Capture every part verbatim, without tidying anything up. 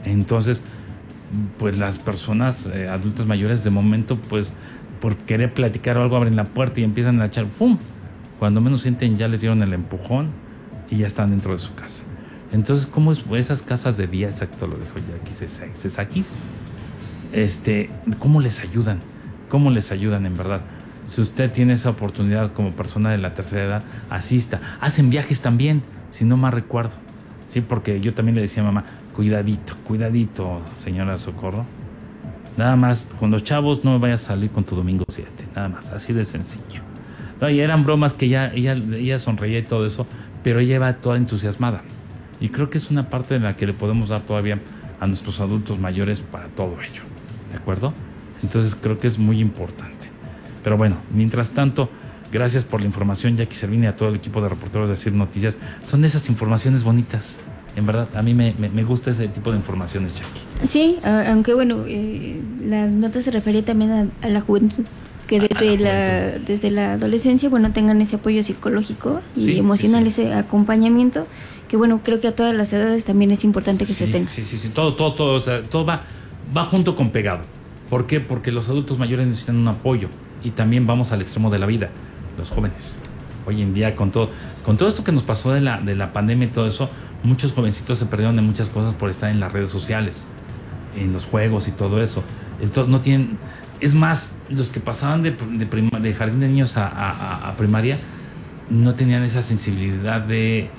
Entonces, pues las personas eh, adultas mayores de momento, pues por querer platicar o algo, abren la puerta y empiezan a echar ¡fum! Cuando menos sienten, ya les dieron el empujón y ya están dentro de su casa. Entonces, ¿cómo es esas casas de día? Exacto, lo dijo Jackie Sesakis. Este, ¿cómo les ayudan? ¿Cómo les ayudan en verdad? Si usted tiene esa oportunidad como persona de la tercera edad, asista. Hacen viajes también, si no mal recuerdo. Sí, porque yo también le decía a mamá, cuidadito, cuidadito, señora Socorro. Nada más, con los chavos no me vayas a salir con tu domingo siete. Nada más, así de sencillo. No, y eran bromas que ya, ella, ella sonreía y todo eso, pero ella iba toda entusiasmada. Y creo que es una parte en la que le podemos dar todavía a nuestros adultos mayores para todo ello. ¿De acuerdo? Entonces creo que es muy importante. Pero bueno, mientras tanto, gracias por la información, Jackie Cervini, y a todo el equipo de reporteros de Asir Noticias. Son esas informaciones bonitas. En verdad, a mí me, me, me gusta ese tipo de informaciones, Jackie. Sí, aunque bueno, eh, la nota se refería también a, a la juventud, que desde la, la desde la adolescencia, bueno, tengan ese apoyo psicológico y sí, emocional, sí, sí. Ese acompañamiento, que bueno, creo que a todas las edades también es importante que sí, se tenga. Sí, sí, sí, todo, todo, todo, o sea, todo va, va junto con pegado. ¿Por qué? Porque los adultos mayores necesitan un apoyo y también vamos al extremo de la vida, los jóvenes. Hoy en día, con todo, con todo esto que nos pasó de la, de la pandemia y todo eso, muchos jovencitos se perdieron de muchas cosas por estar en las redes sociales, en los juegos y todo eso. Entonces no tienen, es más, los que pasaban de, de, prima, de jardín de niños a, a, a primaria no tenían esa sensibilidad de,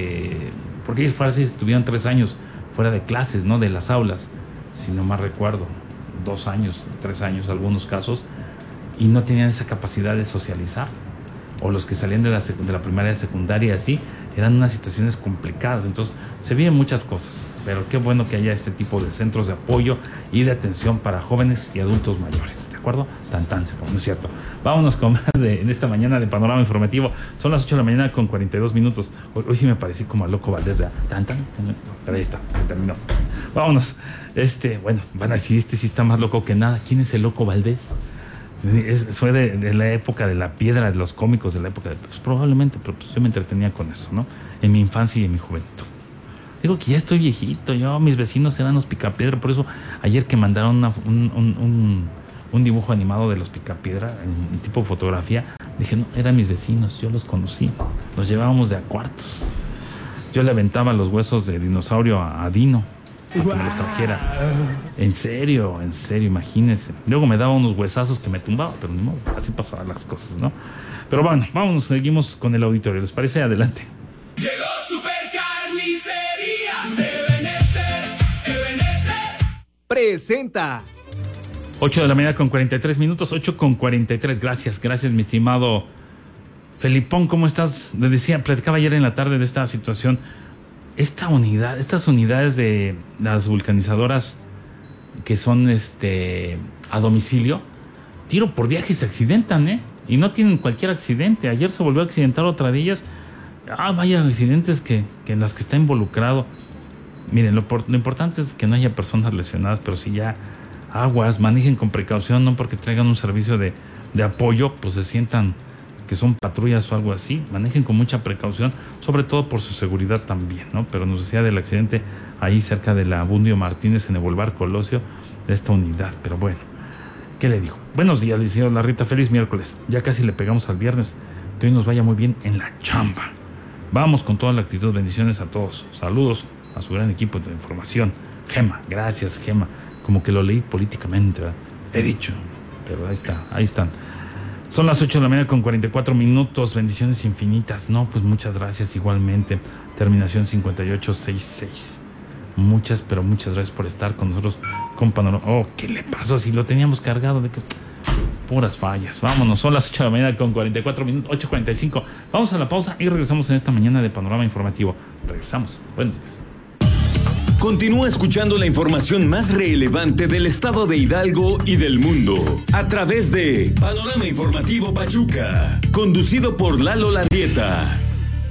de porque ellos fácil estuvieron tres años fuera de clases, ¿no? De las aulas, si no mal recuerdo, dos años, tres años, algunos casos, y no tenían esa capacidad de socializar. O los que salían de la, de la primaria y secundaria, así, eran unas situaciones complicadas. Entonces, se vienen muchas cosas, pero qué bueno que haya este tipo de centros de apoyo y de atención para jóvenes y adultos mayores, ¿de acuerdo? Tan tan, ¿no es cierto? Vámonos con más de, en esta mañana de Panorama Informativo. Son las ocho de la mañana con cuarenta y dos minutos. Hoy, hoy sí me parecí como a Loco Valdés, ¿verdad? Tan tan, tan, pero ahí está, se terminó. Vámonos. Este, bueno, van a decir, este sí está más loco que nada. ¿Quién es el Loco Valdés? Es, fue de, de la época de la piedra, de los cómicos de la época de, pues probablemente, pero pues yo me entretenía con eso, ¿no? En mi infancia y en mi juventud. Digo que ya estoy viejito, yo, mis vecinos eran los Picapiedra, por eso ayer que mandaron una, un, un, un, un dibujo animado de los Picapiedra, en tipo fotografía, dije, no, eran mis vecinos, yo los conocí, los llevábamos de a cuartos. Yo le aventaba los huesos de dinosaurio a, a Dino, para que me los trajera. En serio, en serio, imagínense. Luego me daba unos huesazos que me tumbaba, pero ni modo, así pasaban las cosas, ¿no? Pero bueno, vámonos, seguimos con el auditorio. ¿Les parece? Adelante. Llegó Supercarnicería Ebenezer, Ebenezer. Presenta. ocho de la mañana con cuarenta y tres minutos, ocho con cuarenta y tres. Gracias, gracias, mi estimado Felipón, ¿cómo estás? Le decía, platicaba ayer en la tarde de esta situación. Esta unidad, estas unidades de las vulcanizadoras que son este a domicilio, tiro por viaje se accidentan, ¿eh? Y no tienen cualquier accidente. Ayer se volvió a accidentar otra de ellas. Ah, vaya accidentes que, que en las que está involucrado. Miren, lo, lo importante es que no haya personas lesionadas, pero si ya aguas, manejen con precaución, no porque traigan un servicio de, de apoyo, pues se sientan que son patrullas o algo así, manejen con mucha precaución, sobre todo por su seguridad también, ¿no? Pero nos decía del accidente ahí cerca de la Abundio Martínez en el Boulevard Colosio de esta unidad, pero bueno, ¿qué le digo? Buenos días, licenciado Larrita, feliz miércoles, ya casi le pegamos al viernes, que hoy nos vaya muy bien en la chamba. Vamos con toda la actitud, bendiciones a todos, saludos a su gran equipo de información. Gema, gracias Gema, como que lo leí políticamente, ¿verdad? He dicho, pero ahí está, ahí están. Son las ocho de la mañana con cuarenta y cuatro minutos, bendiciones infinitas. No, pues muchas gracias igualmente. Terminación cincuenta y ocho sesenta y seis. Muchas, pero muchas gracias por estar con nosotros con Panorama. Oh, ¿qué le pasó? Si lo teníamos cargado de que puras fallas. Vámonos, son las ocho de la mañana con cuarenta y cuatro minutos, ocho cuarenta y cinco. Vamos a la pausa y regresamos en esta mañana de Panorama Informativo. Regresamos. Buenos días. Continúa escuchando la información más relevante del estado de Hidalgo y del mundo a través de Panorama Informativo Pachuca, conducido por Lalo Larrieta.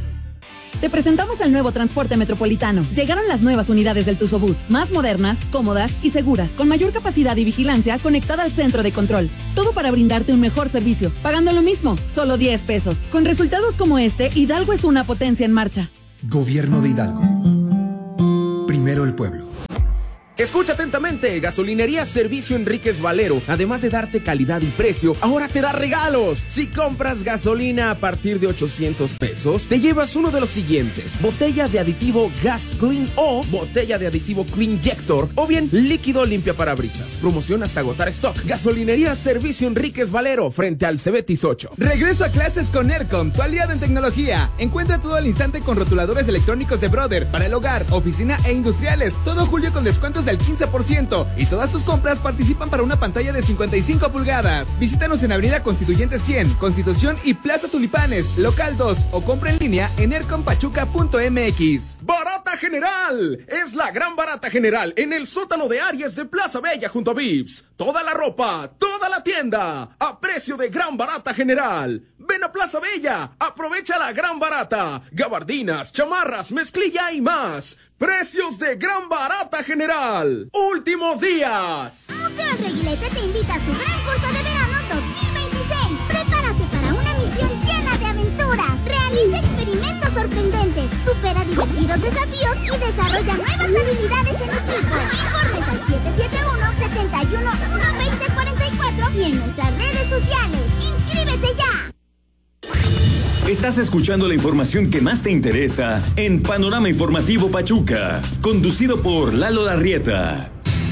Te presentamos el nuevo transporte metropolitano. Llegaron las nuevas unidades del Tuzobús, más modernas, cómodas y seguras, con mayor capacidad y vigilancia conectada al centro de control. Todo para brindarte un mejor servicio, pagando lo mismo, solo diez pesos. Con resultados como este, Hidalgo es una potencia en marcha. Gobierno de Hidalgo. Primero el pueblo. Escucha atentamente, Gasolinería Servicio Enríquez Valero, además de darte calidad y precio, ahora te da regalos. Si compras gasolina a partir de ochocientos pesos, te llevas uno de los siguientes: botella de aditivo Gas Clean o botella de aditivo Cleanjector, o bien líquido limpia parabrisas. Promoción hasta agotar stock. Gasolinería Servicio Enríquez Valero, frente al Cebetis ocho. Regreso a clases con Aircom, tu aliado en tecnología. Encuentra todo al instante con rotuladores electrónicos de Brother para el hogar, oficina e industriales. Todo julio con descuentos del quince por ciento y todas tus compras participan para una pantalla de cincuenta y cinco pulgadas. Visítanos en Avenida Constituyente cien, Constitución y Plaza Tulipanes, local dos, o compra en línea en aircom pachuca punto m x. ¡Barata General! Es la gran Barata General en el sótano de Aries de Plaza Bella junto a Vips. Toda la ropa, toda la tienda, a precio de gran Barata General. Ven a Plaza Bella, aprovecha la gran barata. Gabardinas, chamarras, mezclilla y más. Precios de gran Barata General. Últimos días. Museo El Reguilete te invita a su gran curso de verano dos mil veintiséis. Prepárate para una misión llena de aventuras. Realiza experimentos sorprendentes, supera divertidos desafíos y desarrolla nuevas habilidades en equipo. Informes al siete siete uno, siete uno, uno dos cero cuatro cuatro y en nuestras redes sociales. ¡Inscríbete ya! Estás escuchando la información que más te interesa en Panorama Informativo Pachuca, conducido por Lalo Larrieta.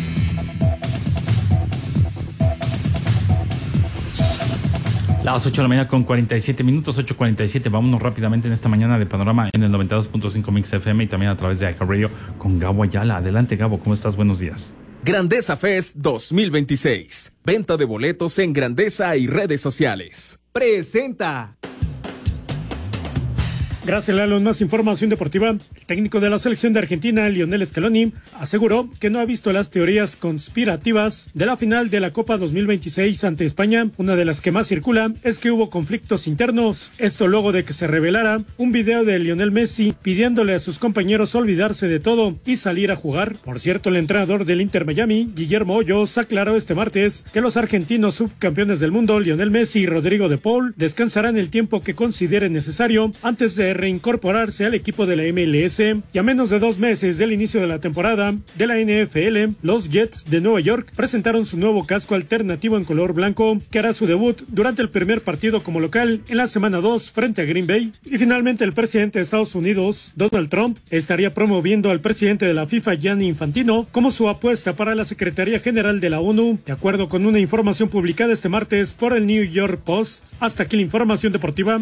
Las ocho de la mañana con cuarenta y siete minutos, ocho cuarenta y siete. Vámonos rápidamente en esta mañana de Panorama en el noventa y dos punto cinco Mix F M y también a través de iHeartRadio con Gabo Ayala. Adelante, Gabo, ¿cómo estás? Buenos días. Grandeza Fest dos mil veintiséis. Venta de boletos en Grandeza y redes sociales. Presenta. Gracias, Lalo. Más información deportiva. El técnico de la selección de Argentina, Lionel Scaloni, aseguró que no ha visto las teorías conspirativas de la final de la Copa dos mil veintiséis ante España. Una de las que más circula es que hubo conflictos internos. Esto luego de que se revelara un video de Lionel Messi pidiéndole a sus compañeros olvidarse de todo y salir a jugar. Por cierto, el entrenador del Inter Miami, Guillermo Hoyos, aclaró este martes que los argentinos subcampeones del mundo, Lionel Messi y Rodrigo de Paul, descansarán el tiempo que consideren necesario antes de reincorporarse al equipo de la M L S, y a menos de dos meses del inicio de la temporada de la N F L, los Jets de Nueva York presentaron su nuevo casco alternativo en color blanco que hará su debut durante el primer partido como local en la semana dos frente a Green Bay. Y finalmente el presidente de Estados Unidos, Donald Trump, estaría promoviendo al presidente de la FIFA, Gianni Infantino, como su apuesta para la Secretaría General de la ONU, de acuerdo con una información publicada este martes por el New York Post. Hasta aquí la información deportiva.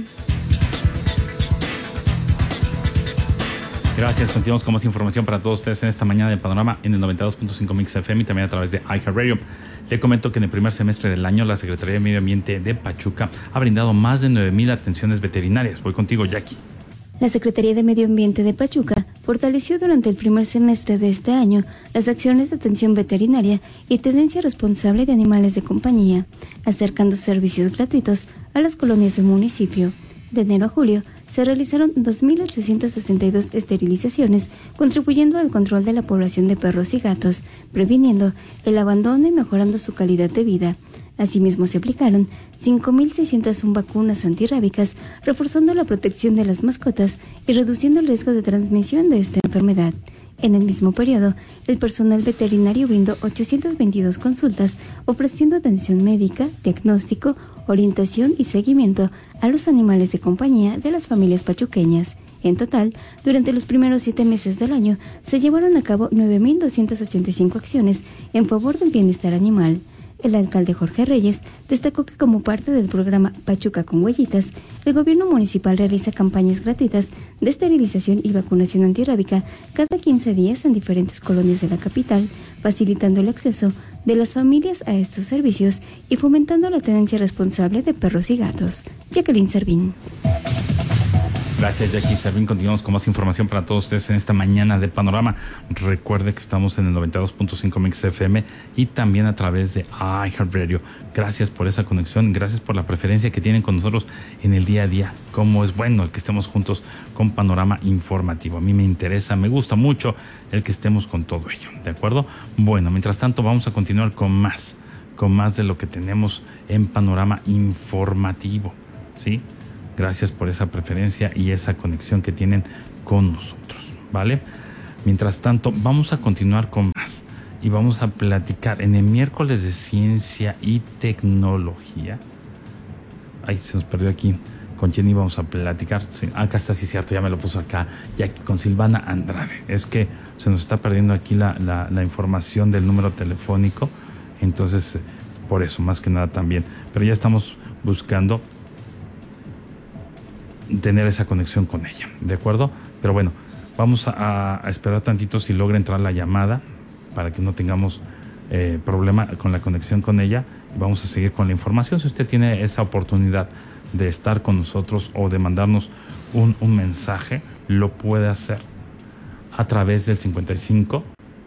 Gracias, continuamos con más información para todos ustedes en esta mañana de Panorama en el noventa y dos punto cinco Mix F M y también a través de iHeartRadio. Le comento que en el primer semestre del año la Secretaría de Medio Ambiente de Pachuca ha brindado más de nueve mil atenciones veterinarias. Voy contigo, Jackie. La Secretaría de Medio Ambiente de Pachuca fortaleció durante el primer semestre de este año las acciones de atención veterinaria y tenencia responsable de animales de compañía, acercando servicios gratuitos a las colonias del municipio. De enero a julio se realizaron dos mil ochocientas sesenta y dos esterilizaciones, contribuyendo al control de la población de perros y gatos, previniendo el abandono y mejorando su calidad de vida. Asimismo, se aplicaron cinco mil seiscientas una vacunas antirrábicas, reforzando la protección de las mascotas y reduciendo el riesgo de transmisión de esta enfermedad. En el mismo periodo, el personal veterinario brindó ochocientas veintidós consultas, ofreciendo atención médica, diagnóstico, orientación y seguimiento a los animales de compañía de las familias pachuqueñas. En total, durante los primeros siete meses del año, se llevaron a cabo nueve mil doscientas ochenta y cinco acciones en favor del bienestar animal. El alcalde Jorge Reyes destacó que como parte del programa Pachuca con Huellitas, el gobierno municipal realiza campañas gratuitas de esterilización y vacunación antirrábica cada quince días en diferentes colonias de la capital, facilitando el acceso de las familias a estos servicios y fomentando la tenencia responsable de perros y gatos. Jacqueline Servín. Gracias, Jackie Servín. Continuamos con más información para todos ustedes en esta mañana de Panorama. Recuerde que estamos en el noventa y dos punto cinco Mix F M y también a través de iHeartRadio. Gracias por esa conexión, gracias por la preferencia que tienen con nosotros en el día a día. Cómo es bueno el que estemos juntos con Panorama Informativo. A mí me interesa, me gusta mucho el que estemos con todo ello, ¿de acuerdo? Bueno, mientras tanto vamos a continuar con más, con más de lo que tenemos en Panorama Informativo, ¿sí? Gracias por esa preferencia y esa conexión que tienen con nosotros, ¿vale? Mientras tanto, vamos a continuar con más. y vamos a platicar en el miércoles de Ciencia y Tecnología. Ay, se nos perdió aquí. ¿Con quién íbamos a platicar? Sí, acá está, sí, cierto, ya me lo puso acá. Ya con Silvana Andrade. Es que se nos está perdiendo aquí la, la, la información del número telefónico. Entonces, por eso, más que nada también. Pero ya estamos buscando tener esa conexión con ella, ¿de acuerdo? Pero bueno, vamos a, a esperar tantito si logra entrar la llamada para que no tengamos eh, problema con la conexión con ella. Vamos a seguir con la información. Si usted tiene esa oportunidad de estar con nosotros o de mandarnos un, un mensaje, lo puede hacer a través del cincuenta y cinco,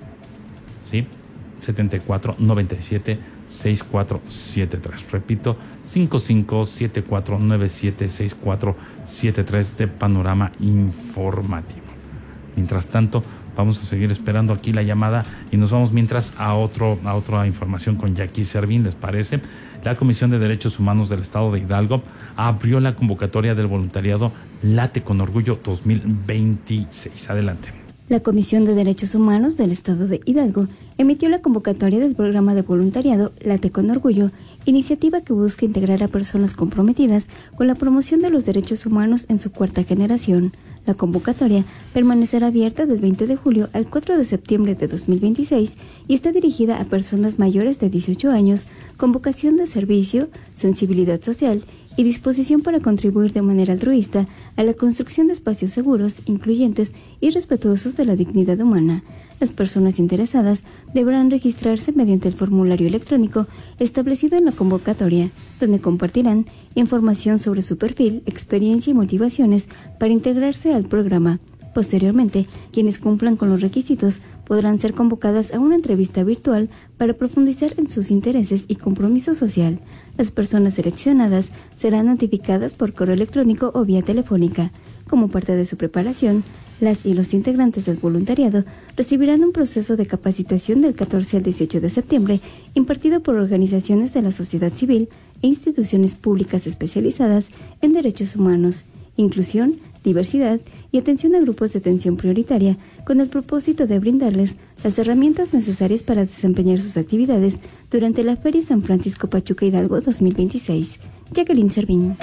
¿sí? setenta y cuatro, noventa y siete, sesenta y cuatro setenta y tres. Repito, cincuenta y cinco, setenta y cuatro, noventa y siete, sesenta y cuatro setenta y tres de Panorama Informativo. Mientras tanto, vamos a seguir esperando aquí la llamada y nos vamos mientras a otro a otra información con Jackie Servín, ¿les parece? La Comisión de Derechos Humanos del Estado de Hidalgo abrió la convocatoria del voluntariado Late con Orgullo dos mil veintiséis. Adelante. La Comisión de Derechos Humanos del Estado de Hidalgo emitió la convocatoria del programa de voluntariado Late con Orgullo, iniciativa que busca integrar a personas comprometidas con la promoción de los derechos humanos en su cuarta generación. La convocatoria permanecerá abierta del veinte de julio al cuatro de septiembre de dos mil veintiséis y está dirigida a personas mayores de dieciocho años con vocación de servicio, sensibilidad social y disposición para contribuir de manera altruista a la construcción de espacios seguros, incluyentes y respetuosos de la dignidad humana. Las personas interesadas deberán registrarse mediante el formulario electrónico establecido en la convocatoria, donde compartirán información sobre su perfil, experiencia y motivaciones para integrarse al programa. Posteriormente, quienes cumplan con los requisitos podrán ser convocadas a una entrevista virtual para profundizar en sus intereses y compromiso social. Las personas seleccionadas serán notificadas por correo electrónico o vía telefónica. Como parte de su preparación, las y los integrantes del voluntariado recibirán un proceso de capacitación del catorce al dieciocho de septiembre impartido por organizaciones de la sociedad civil e instituciones públicas especializadas en derechos humanos, inclusión, diversidad y atención a grupos de atención prioritaria, con el propósito de brindarles las herramientas necesarias para desempeñar sus actividades durante la Feria San Francisco Pachuca Hidalgo dos mil veintiséis. Jacqueline Servín.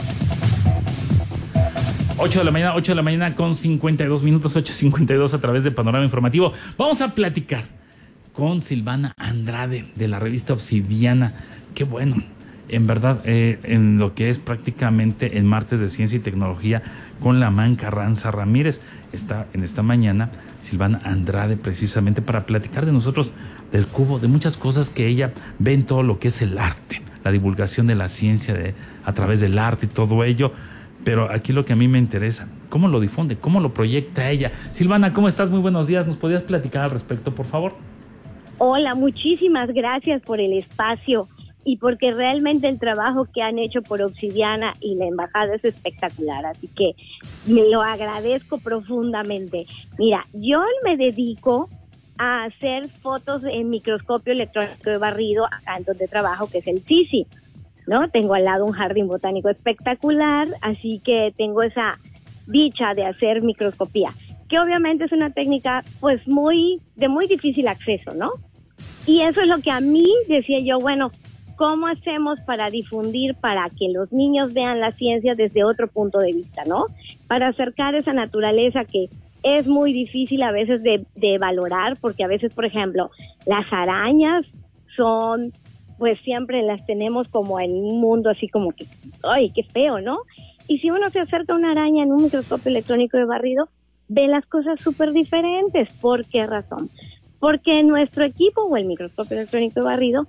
ocho de la mañana, ocho de la mañana con cincuenta y dos minutos, ocho cincuenta y dos a través de Panorama Informativo. Vamos a platicar con Silvana Andrade de la revista Obsidiana. Qué bueno, en verdad, eh, en lo que es prácticamente el martes de Ciencia y Tecnología con la Man Carranza Ramírez. Está en esta mañana Silvana Andrade precisamente para platicar de nosotros, del cubo, de muchas cosas que ella ve en todo lo que es el arte, la divulgación de la ciencia de, a través del arte y todo ello. Pero aquí lo que a mí me interesa, ¿cómo lo difunde? ¿Cómo lo proyecta ella? Silvana, ¿cómo estás? Muy buenos días. ¿Nos podrías platicar al respecto, por favor? Hola, muchísimas gracias por el espacio y porque realmente el trabajo que han hecho por Obsidiana y la embajada es espectacular. Así que me lo agradezco profundamente. Mira, yo me dedico a hacer fotos en microscopio electrónico de barrido acá en donde trabajo, que es el C I C I. ¿No? Tengo al lado un jardín botánico espectacular, así que tengo esa dicha de hacer microscopía, que obviamente es una técnica pues muy de muy difícil acceso, ¿no? Y eso es lo que a mí decía yo, bueno, ¿cómo hacemos para difundir, para que los niños vean la ciencia desde otro punto de vista, ¿no? Para acercar esa naturaleza que es muy difícil a veces de, de valorar, porque a veces, por ejemplo, las arañas son... pues siempre las tenemos como en un mundo así como que, ¡ay, qué feo!, ¿no? Y si uno se acerca a una araña en un microscopio electrónico de barrido, ve las cosas súper diferentes. ¿Por qué razón? Porque nuestro equipo o el microscopio electrónico de barrido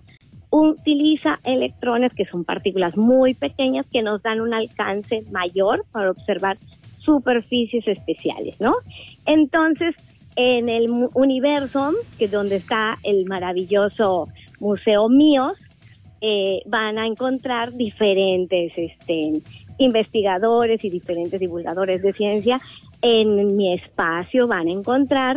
utiliza electrones que son partículas muy pequeñas que nos dan un alcance mayor para observar superficies especiales, ¿no? Entonces, en el universo, que es donde está el maravilloso Museo Míos, eh, van a encontrar diferentes este, investigadores y diferentes divulgadores de ciencia. En mi espacio van a encontrar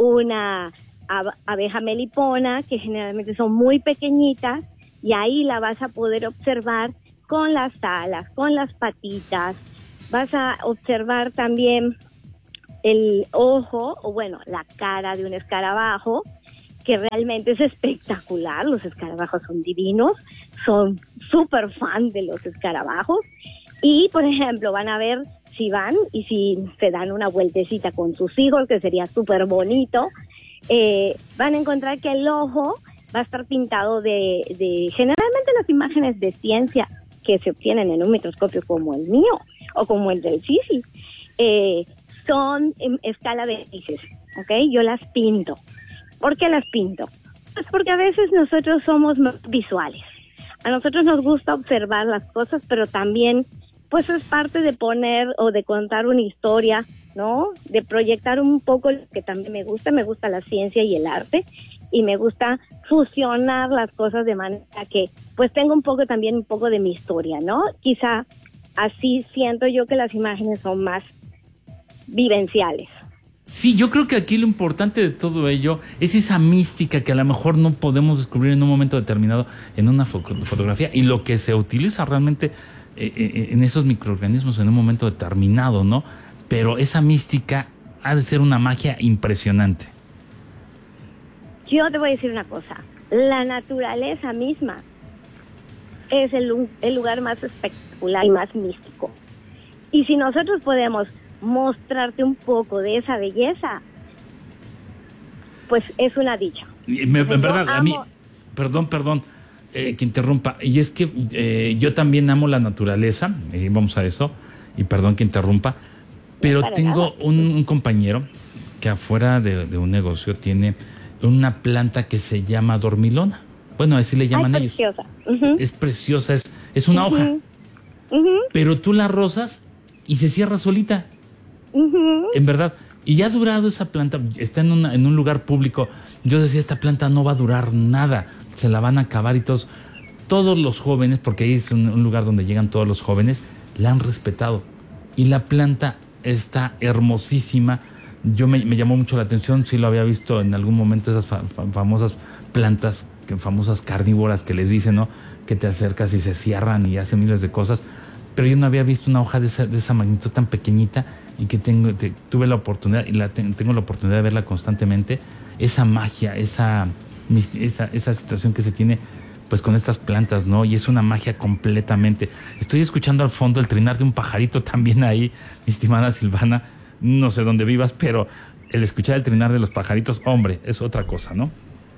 una abeja melipona, que generalmente son muy pequeñitas, y ahí la vas a poder observar con las alas, con las patitas. Vas a observar también el ojo, o bueno, la cara de un escarabajo, que realmente es espectacular. Los escarabajos son divinos, son súper fan de los escarabajos. Y, por ejemplo, van a ver si van y si se dan una vueltecita con sus hijos, que sería súper bonito, eh, van a encontrar que el ojo va a estar pintado de, de generalmente las imágenes de ciencia que se obtienen en un microscopio como el mío o como el del Sisi, eh, son en escala de grises, ¿ok? Yo las pinto. ¿Por qué las pinto? Pues porque a veces nosotros somos más visuales. A nosotros nos gusta observar las cosas, pero también pues es parte de poner o de contar una historia, ¿no? De proyectar un poco lo que también me gusta. Me gusta la ciencia y el arte, y me gusta fusionar las cosas de manera que pues tengo un poco también un poco de mi historia, ¿no? Quizá así siento yo que las imágenes son más vivenciales. Sí, yo creo que aquí lo importante de todo ello es esa mística que a lo mejor no podemos descubrir en un momento determinado en una fo- fotografía, y lo que se utiliza realmente eh, eh, en esos microorganismos en un momento determinado, ¿no? Pero esa mística ha de ser una magia impresionante. Yo te voy a decir una cosa, la naturaleza misma es el, el lugar más espectacular y más místico. Y si nosotros podemos mostrarte un poco de esa belleza, pues es una dicha. Y me, en verdad, Yo a mí, amo- perdón, perdón, eh, que interrumpa, y es que eh, yo también amo la naturaleza, y vamos a eso, y perdón que interrumpa, pero para tengo nada. un, un compañero que afuera de, de un negocio tiene una planta que se llama dormilona. Bueno, así le llaman Ay, ellos. preciosa. Ujú. Es preciosa, es, es una Ujú. hoja, Ujú, pero tú la rozas y se cierra solita, ujú. en verdad. Y ya ha durado esa planta, está en, una, en un lugar público. Yo decía, esta planta no va a durar nada, se la van a acabar y todos. Todos los jóvenes, porque ahí es un, un lugar donde llegan todos los jóvenes, la han respetado. Y la planta está hermosísima. Yo me, me llamó mucho la atención, sí lo había visto en algún momento, esas fa- fa- famosas plantas, que, famosas carnívoras que les dicen, ¿no? Que te acercas y se cierran y hacen miles de cosas. Pero yo no había visto una hoja de esa, de esa magnitud tan pequeñita, y que tengo, te- tuve la oportunidad, y la te- tengo la oportunidad de verla constantemente, esa magia, esa, mis- esa, esa situación que se tiene pues con estas plantas, ¿no? Y es una magia completamente. Estoy escuchando al fondo el trinar de un pajarito también ahí, mi estimada Silvana, no sé dónde vivas, pero el escuchar el trinar de los pajaritos, hombre, es otra cosa, ¿no?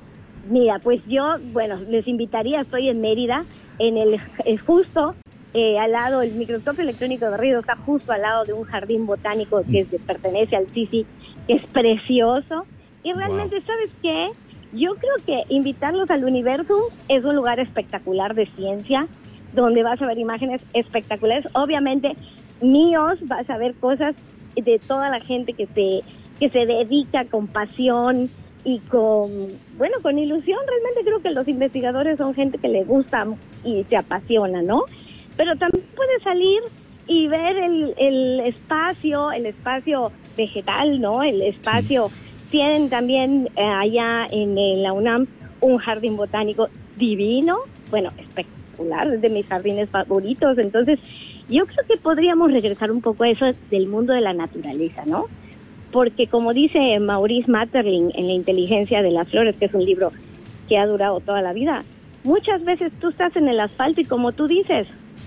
Mira, pues yo, bueno, les invitaría, estoy en Mérida, en el, eh, justo eh, al lado, el microscopio electrónico de Río está justo al lado de un jardín botánico que es de- pertenece al Sisi, que es precioso. Y realmente, Wow. ¿sabes qué? Yo creo que invitarlos al Universum es un lugar espectacular de ciencia, donde vas a ver imágenes espectaculares. Obviamente, míos, vas a ver cosas de toda la gente que se, que se dedica con pasión y con, bueno, con ilusión. Realmente creo que los investigadores son gente que le gusta y se apasiona, ¿no? Pero también puedes salir y ver el, el espacio, el espacio vegetal, ¿no? El espacio, tienen también eh, allá en, en la UNAM un jardín botánico divino, bueno, espectacular, es de mis jardines favoritos. Entonces, yo creo que podríamos regresar un poco a eso del mundo de la naturaleza, ¿no? Porque como dice Maurice Maeterlinck en La inteligencia de las flores, que es un libro que ha durado toda la vida, muchas veces tú estás en el asfalto y como tú dices,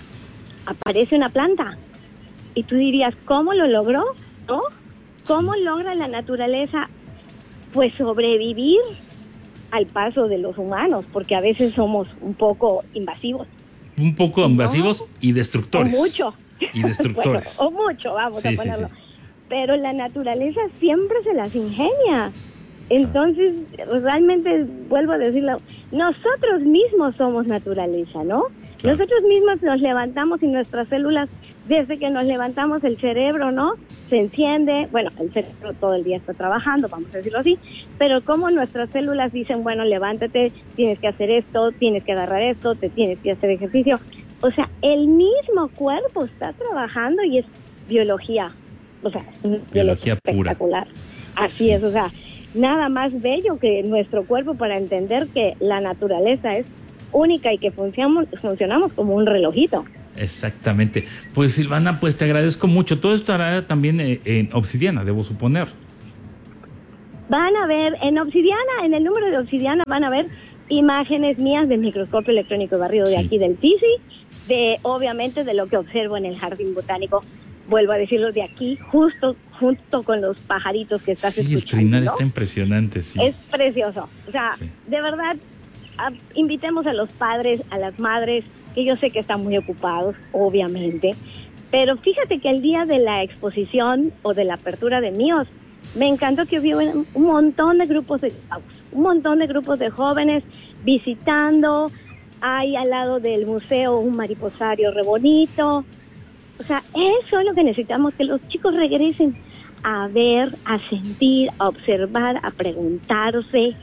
aparece una planta y tú dirías, ¿cómo lo logró? ¿No? ¿Cómo logra la naturaleza pues sobrevivir al paso de los humanos? Porque a veces somos un poco invasivos. Un poco invasivos y destructores. O mucho. Y destructores. Bueno, o mucho, vamos Sí, a sí, ponerlo. sí. Pero la naturaleza siempre se las ingenia. Entonces, realmente, vuelvo a decirlo, nosotros mismos somos naturaleza, ¿no? Claro. Nosotros mismos nos levantamos y nuestras células, desde que nos levantamos el cerebro, ¿no? Se enciende, bueno, el cerebro todo el día está trabajando, vamos a decirlo así, pero como nuestras células dicen, bueno, levántate, tienes que hacer esto, tienes que agarrar esto, te tienes que hacer ejercicio. O sea, el mismo cuerpo está trabajando y es biología, o sea, es Biología pura. espectacular. Así Sí. es, o sea, nada más bello que nuestro cuerpo para entender que la naturaleza es única y que funcionamos, funcionamos como un relojito. Exactamente. Pues Silvana, pues te agradezco mucho. Todo esto hará también eh, en obsidiana, debo suponer. van a ver en Obsidiana, en el número de Obsidiana van a ver imágenes mías del microscopio electrónico barrido de aquí del T I S I, de obviamente de lo que observo en el jardín botánico, vuelvo a decirlo, de aquí, justo junto con los pajaritos que estás sí, escuchando. Sí, el trinar ¿no? está impresionante, sí. Es precioso. O sea, sí. de verdad, a, invitemos a los padres, a las madres, que yo sé que están muy ocupados, obviamente, pero fíjate que el día de la exposición o de la apertura de míos, me encantó que hubiera un montón de grupos de chavos, un montón de grupos de jóvenes visitando. Hay al lado del museo un mariposario re bonito. O sea, eso es lo que necesitamos, que los chicos regresen a ver, a sentir, a observar, a preguntarse,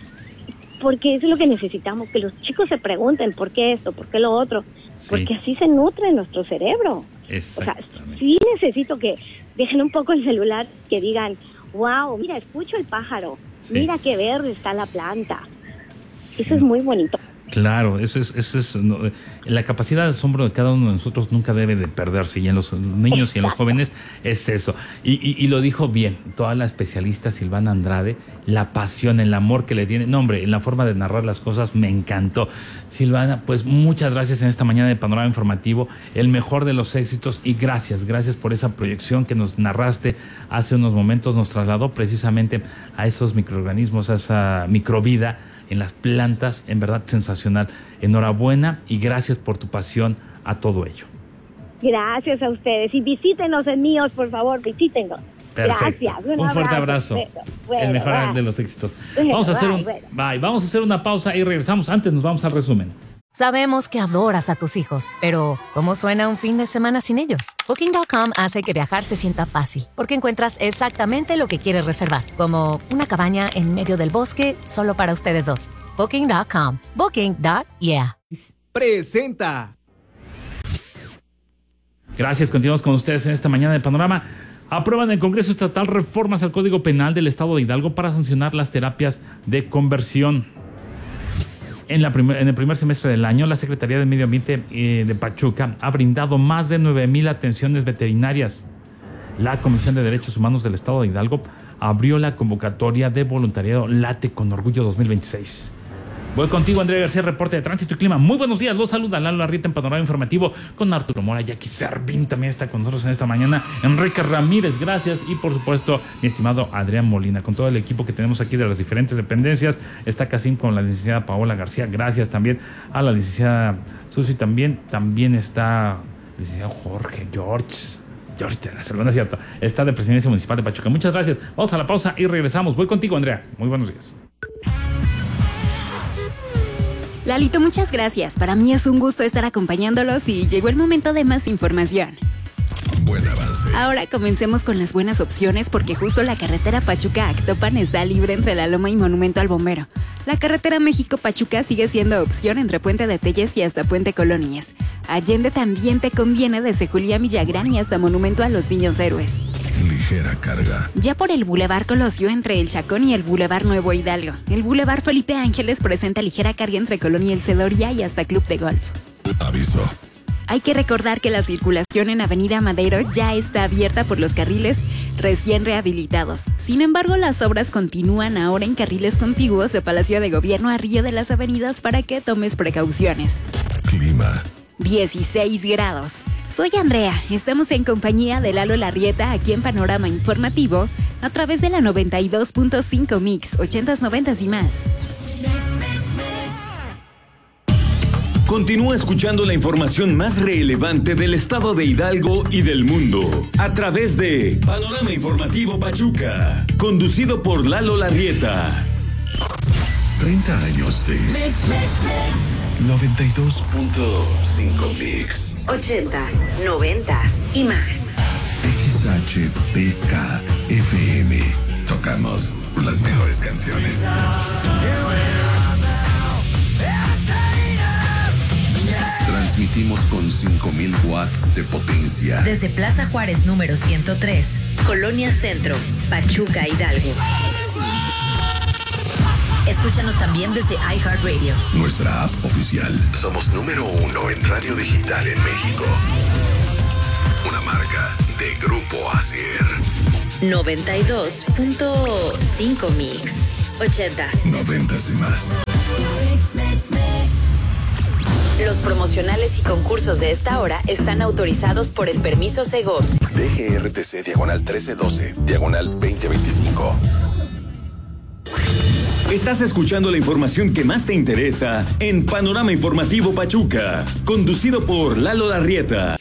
porque eso es lo que necesitamos, que los chicos se pregunten por qué esto, por qué lo otro, sí. porque así se nutre nuestro cerebro. O sea, sí necesito que dejen un poco el celular, que digan, wow, mira, escucho el pájaro, sí. mira qué verde está la planta. Sí. Eso es muy bonito. Claro, eso es, eso es no, la capacidad de asombro de cada uno de nosotros nunca debe de perderse, y en los niños Exacto. y en los jóvenes es eso. Y, y, y lo dijo bien toda la especialista Silvana Andrade, la pasión, el amor que le tiene. No, hombre, en la forma de narrar las cosas me encantó. Silvana, pues muchas gracias en esta mañana de Panorama Informativo, el mejor de los éxitos, y gracias, gracias por esa proyección que nos narraste hace unos momentos, nos trasladó precisamente a esos microorganismos, a esa microvida en las plantas, en verdad sensacional. Enhorabuena y gracias por tu pasión a todo ello. Gracias a ustedes y visítenos en míos, por favor, visítenos. Perfecto. Gracias. Un, un fuerte abrazo. abrazo. Bueno, el mejor bye. de los éxitos. Vamos a hacer un bye, bye. Vamos a hacer una pausa y regresamos. Antes nos vamos al resumen. Sabemos que adoras a tus hijos, pero ¿cómo suena un fin de semana sin ellos? Booking punto com hace que viajar se sienta fácil, porque encuentras exactamente lo que quieres reservar, como una cabaña en medio del bosque solo para ustedes dos. Booking punto com. Booking. Yeah. Presenta. Gracias, continuamos con ustedes en esta mañana de Panorama. Aprueban en el Congreso Estatal reformas al Código Penal del Estado de Hidalgo para sancionar las terapias de conversión. En, la primer, en el primer semestre del año, la Secretaría de Medio Ambiente eh, de Pachuca ha brindado más de nueve mil atenciones veterinarias. La Comisión de Derechos Humanos del Estado de Hidalgo abrió la convocatoria de voluntariado Late con Orgullo dos mil veintiséis. Voy contigo, Andrea García, reporte de tránsito y clima. Muy buenos días, los saluda Lalo Arrieta en Panorama Informativo con Arturo Mora. Jackie Servín también está con nosotros en esta mañana. Enrique Ramírez, gracias. Y por supuesto, mi estimado Adrián Molina, con todo el equipo que tenemos aquí de las diferentes dependencias. Está Casim con la licenciada Paola García. Gracias también a la licenciada Susi también. También está el licenciado Jorge George. George de la Cervena, cierto. Está de Presidencia Municipal de Pachuca. Muchas gracias. Vamos a la pausa y regresamos. Voy contigo, Andrea. Muy buenos días. Lalito, muchas gracias. Para mí es un gusto estar acompañándolos y llegó el momento de más información. Buen avance. Ahora comencemos con las buenas opciones porque justo la carretera Pachuca-Actopan está libre entre La Loma y Monumento al Bombero. La carretera México-Pachuca sigue siendo opción entre Puente de Telles y hasta Puente Colonias. Allende también te conviene desde Julián Villagrán y hasta Monumento a los Niños Héroes. Ligera carga. Ya por el Boulevard Colosio entre el Chacón y el Boulevard Nuevo Hidalgo. El Boulevard Felipe Ángeles presenta ligera carga entre Colonia El Cedoria y hasta Club de Golf. Aviso. Hay que recordar que la circulación en Avenida Madero ya está abierta por los carriles recién rehabilitados. Sin embargo, las obras continúan ahora en carriles contiguos de Palacio de Gobierno a Río de las Avenidas para que tomes precauciones. Clima. dieciséis grados. Soy Andrea, estamos en compañía de Lalo Larrieta aquí en Panorama Informativo a través de la noventa y dos punto cinco Mix, ochentas, noventas y más. Continúa escuchando la información más relevante del estado de Hidalgo y del mundo a través de Panorama Informativo Pachuca, conducido por Lalo Larrieta. treinta años de noventa y dos punto cinco Mix. ochentas, noventas y más. X H P K F M. Tocamos las mejores canciones. Transmitimos con cinco mil watts de potencia. Desde Plaza Juárez número ciento tres, Colonia Centro, Pachuca, Hidalgo. Escúchanos también desde iHeartRadio. Nuestra app oficial. Somos número uno en radio digital en México. Una marca de Grupo Asier. noventa y dos punto cinco Mix. Ochentas. Noventas y más. Los promocionales y concursos de esta hora están autorizados por el permiso Segov. D G R T C diagonal trece doce, diagonal veinte veinticinco. Estás escuchando la información que más te interesa en Panorama Informativo Pachuca, conducido por Lalo Larrieta.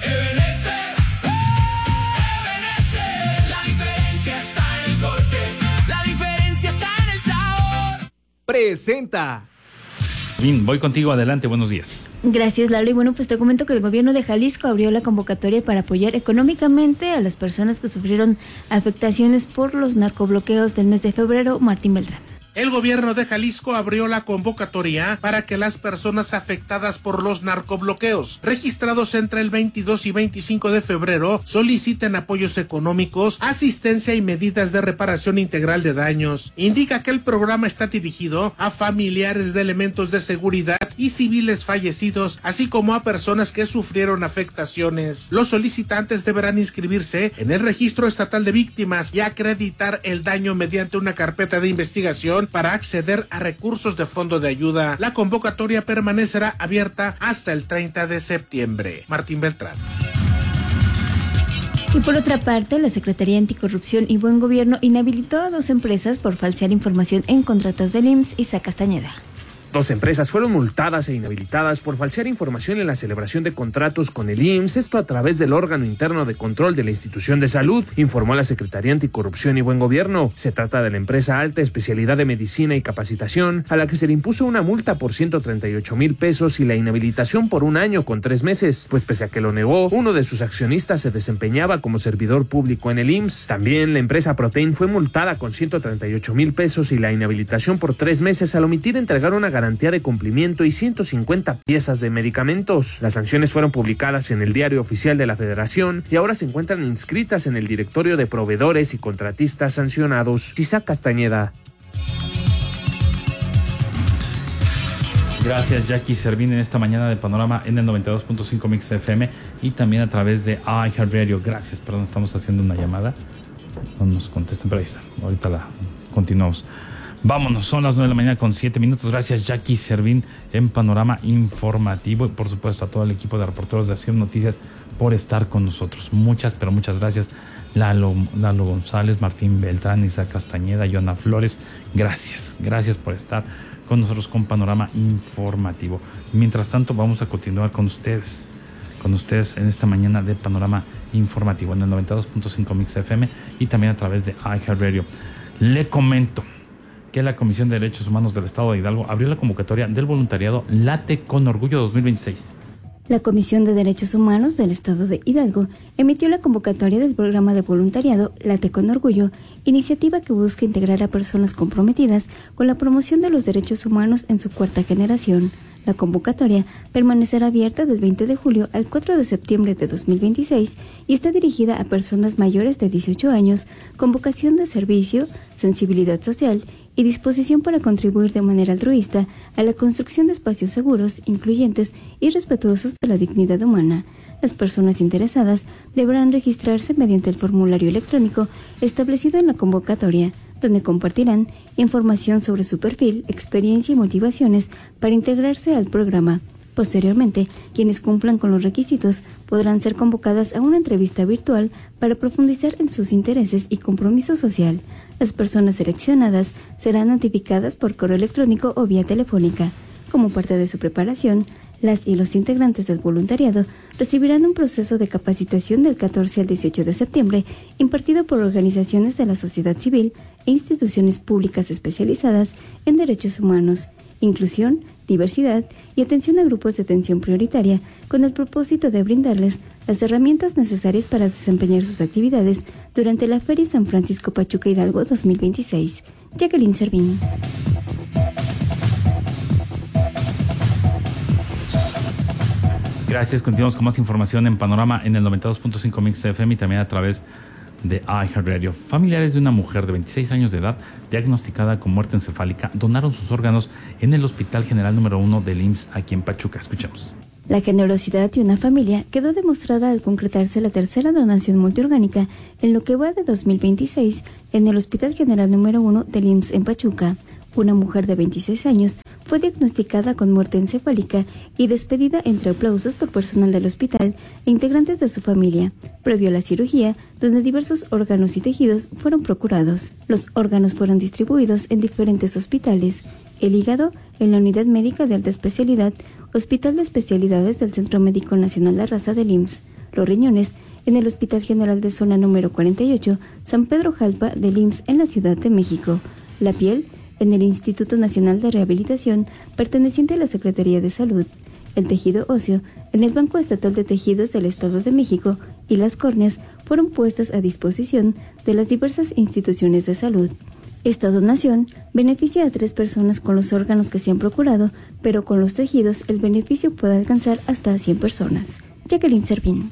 Presenta. Bien, voy contigo, adelante, buenos días. Gracias, Lalo. Y bueno, pues te comento que el gobierno de Jalisco abrió la convocatoria para apoyar económicamente a las personas que sufrieron afectaciones por los narcobloqueos del mes de febrero. Martín Beltrán. El gobierno de Jalisco abrió la convocatoria para que las personas afectadas por los narcobloqueos, registrados entre el veintidós y veinticinco de febrero, soliciten apoyos económicos, asistencia y medidas de reparación integral de daños. Indica que el programa está dirigido a familiares de elementos de seguridad y civiles fallecidos, así como a personas que sufrieron afectaciones. Los solicitantes deberán inscribirse en el registro estatal de víctimas y acreditar el daño mediante una carpeta de investigación para acceder a recursos de fondo de ayuda. La convocatoria permanecerá abierta hasta el treinta de septiembre. Martín Beltrán. Y por otra parte, la Secretaría Anticorrupción y Buen Gobierno inhabilitó a dos empresas por falsear información en contratos del I M S S y Isa Castañeda. Dos empresas fueron multadas e inhabilitadas por falsear información en la celebración de contratos con el I M S S, esto a través del órgano interno de control de la institución de salud, informó la Secretaría Anticorrupción y Buen Gobierno. Se trata de la empresa Alta Especialidad de Medicina y Capacitación, a la que se le impuso una multa por ciento treinta y ocho mil pesos y la inhabilitación por un año con tres meses, pues pese a que lo negó, uno de sus accionistas se desempeñaba como servidor público en el I M S S. También la empresa Protein fue multada con ciento treinta y ocho mil pesos y la inhabilitación por tres meses al omitir entregar una garantía garantía de cumplimiento y ciento cincuenta piezas de medicamentos. Las sanciones fueron publicadas en el Diario Oficial de la Federación y ahora se encuentran inscritas en el directorio de proveedores y contratistas sancionados. Isa Castañeda. Gracias, Jackie Servín, en esta mañana de Panorama en el noventa y dos punto cinco Mix F M y también a través de iHeartRadio. Gracias, perdón, estamos haciendo una llamada. No nos contesten, pero ahí está. Ahorita la continuamos. Vámonos, son las nueve de la mañana con siete minutos. Gracias, Jackie Servín, en Panorama Informativo. Y por supuesto a todo el equipo de reporteros de Acción Noticias por estar con nosotros. Muchas, pero muchas gracias. Lalo, Lalo González, Martín Beltrán, Isa Castañeda, Yona Flores. Gracias, gracias por estar con nosotros con Panorama Informativo. Mientras tanto, vamos a continuar con ustedes, con ustedes en esta mañana de Panorama Informativo en el noventa y dos punto cinco Mix F M y también a través de iHeartRadio. Le comento que la Comisión de Derechos Humanos del Estado de Hidalgo abrió la convocatoria del voluntariado Late con Orgullo dos mil veintiséis. La Comisión de Derechos Humanos del Estado de Hidalgo emitió la convocatoria del programa de voluntariado Late con Orgullo, iniciativa que busca integrar a personas comprometidas con la promoción de los derechos humanos en su cuarta generación. La convocatoria permanecerá abierta del veinte de julio al cuatro de septiembre de dos mil veintiséis y está dirigida a personas mayores de dieciocho años con vocación de servicio, sensibilidad social y disposición para contribuir de manera altruista a la construcción de espacios seguros, incluyentes y respetuosos de la dignidad humana. Las personas interesadas deberán registrarse mediante el formulario electrónico establecido en la convocatoria, donde compartirán información sobre su perfil, experiencia y motivaciones para integrarse al programa. Posteriormente, quienes cumplan con los requisitos podrán ser convocadas a una entrevista virtual para profundizar en sus intereses y compromiso social. Las personas seleccionadas serán notificadas por correo electrónico o vía telefónica. Como parte de su preparación, las y los integrantes del voluntariado recibirán un proceso de capacitación del catorce al dieciocho de septiembre impartido por organizaciones de la sociedad civil e instituciones públicas especializadas en derechos humanos, inclusión, diversidad y atención a grupos de atención prioritaria, con el propósito de brindarles las herramientas necesarias para desempeñar sus actividades durante la Feria San Francisco Pachuca Hidalgo dos mil veintiséis. Jacqueline Servín. Gracias, continuamos con más información en Panorama en el noventa y dos punto cinco Mix F M y también a través de iHeartRadio. Familiares de una mujer de veintiséis años de edad diagnosticada con muerte encefálica donaron sus órganos en el Hospital General número uno del I M S S aquí en Pachuca. Escuchemos. La generosidad de una familia quedó demostrada al concretarse la tercera donación multiorgánica en lo que va de dos mil veintiséis en el Hospital General número uno del I M S S en Pachuca. Una mujer de veintiséis años fue diagnosticada con muerte encefálica y despedida entre aplausos por personal del hospital e integrantes de su familia, previo a la cirugía, donde diversos órganos y tejidos fueron procurados. Los órganos fueron distribuidos en diferentes hospitales. El hígado en la Unidad Médica de Alta Especialidad, Hospital de Especialidades del Centro Médico Nacional La Raza del I M S S. Los riñones en el Hospital General de Zona número cuarenta y ocho, San Pedro Jalpa del I M S S en la Ciudad de México. La piel en el Instituto Nacional de Rehabilitación, perteneciente a la Secretaría de Salud. El tejido óseo en el Banco Estatal de Tejidos del Estado de México y las córneas fueron puestas a disposición de las diversas instituciones de salud. Esta donación beneficia a tres personas con los órganos que se han procurado, pero con los tejidos el beneficio puede alcanzar hasta cien personas. Jacqueline Servín.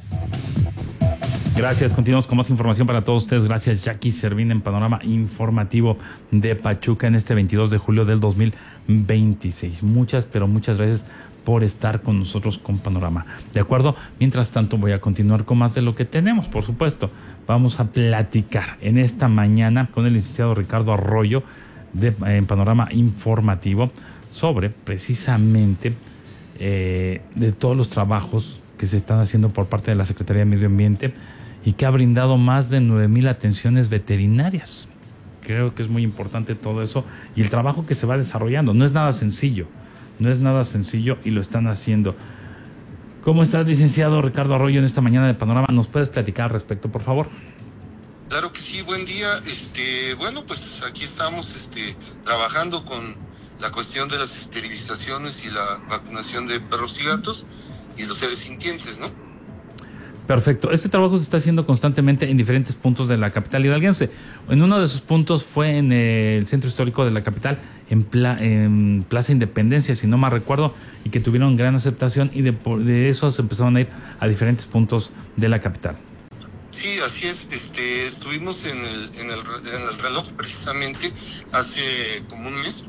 Gracias, continuamos con más información para todos ustedes. Gracias, Jackie Servín, en Panorama Informativo de Pachuca en este veintidós de julio del dos mil veintiséis. Muchas, pero muchas gracias por estar con nosotros con Panorama. ¿De acuerdo? Mientras tanto, voy a continuar con más de lo que tenemos, por supuesto. Vamos a platicar en esta mañana con el licenciado Ricardo Arroyo de, en Panorama Informativo sobre precisamente eh, de todos los trabajos que se están haciendo por parte de la Secretaría de Medio Ambiente y que ha brindado más de nueve mil atenciones veterinarias. Creo que es muy importante todo eso y el trabajo que se va desarrollando. No es nada sencillo, no es nada sencillo y lo están haciendo. ¿Cómo estás, licenciado Ricardo Arroyo, en esta mañana de Panorama? ¿Nos puedes platicar al respecto, por favor? Claro que sí, buen día. Este, bueno, pues aquí estamos este, trabajando con la cuestión de las esterilizaciones y la vacunación de perros y gatos y los seres sintientes, ¿no? Perfecto. Este trabajo se está haciendo constantemente en diferentes puntos de la capital hidalguense. En uno de sus puntos fue en el centro histórico de la capital, en, Pla, en Plaza Independencia, si no mal recuerdo, y que tuvieron gran aceptación y de, de eso se empezaron a ir a diferentes puntos de la capital. Sí, así es. Este, estuvimos en el, en el, en el reloj precisamente hace como un mes.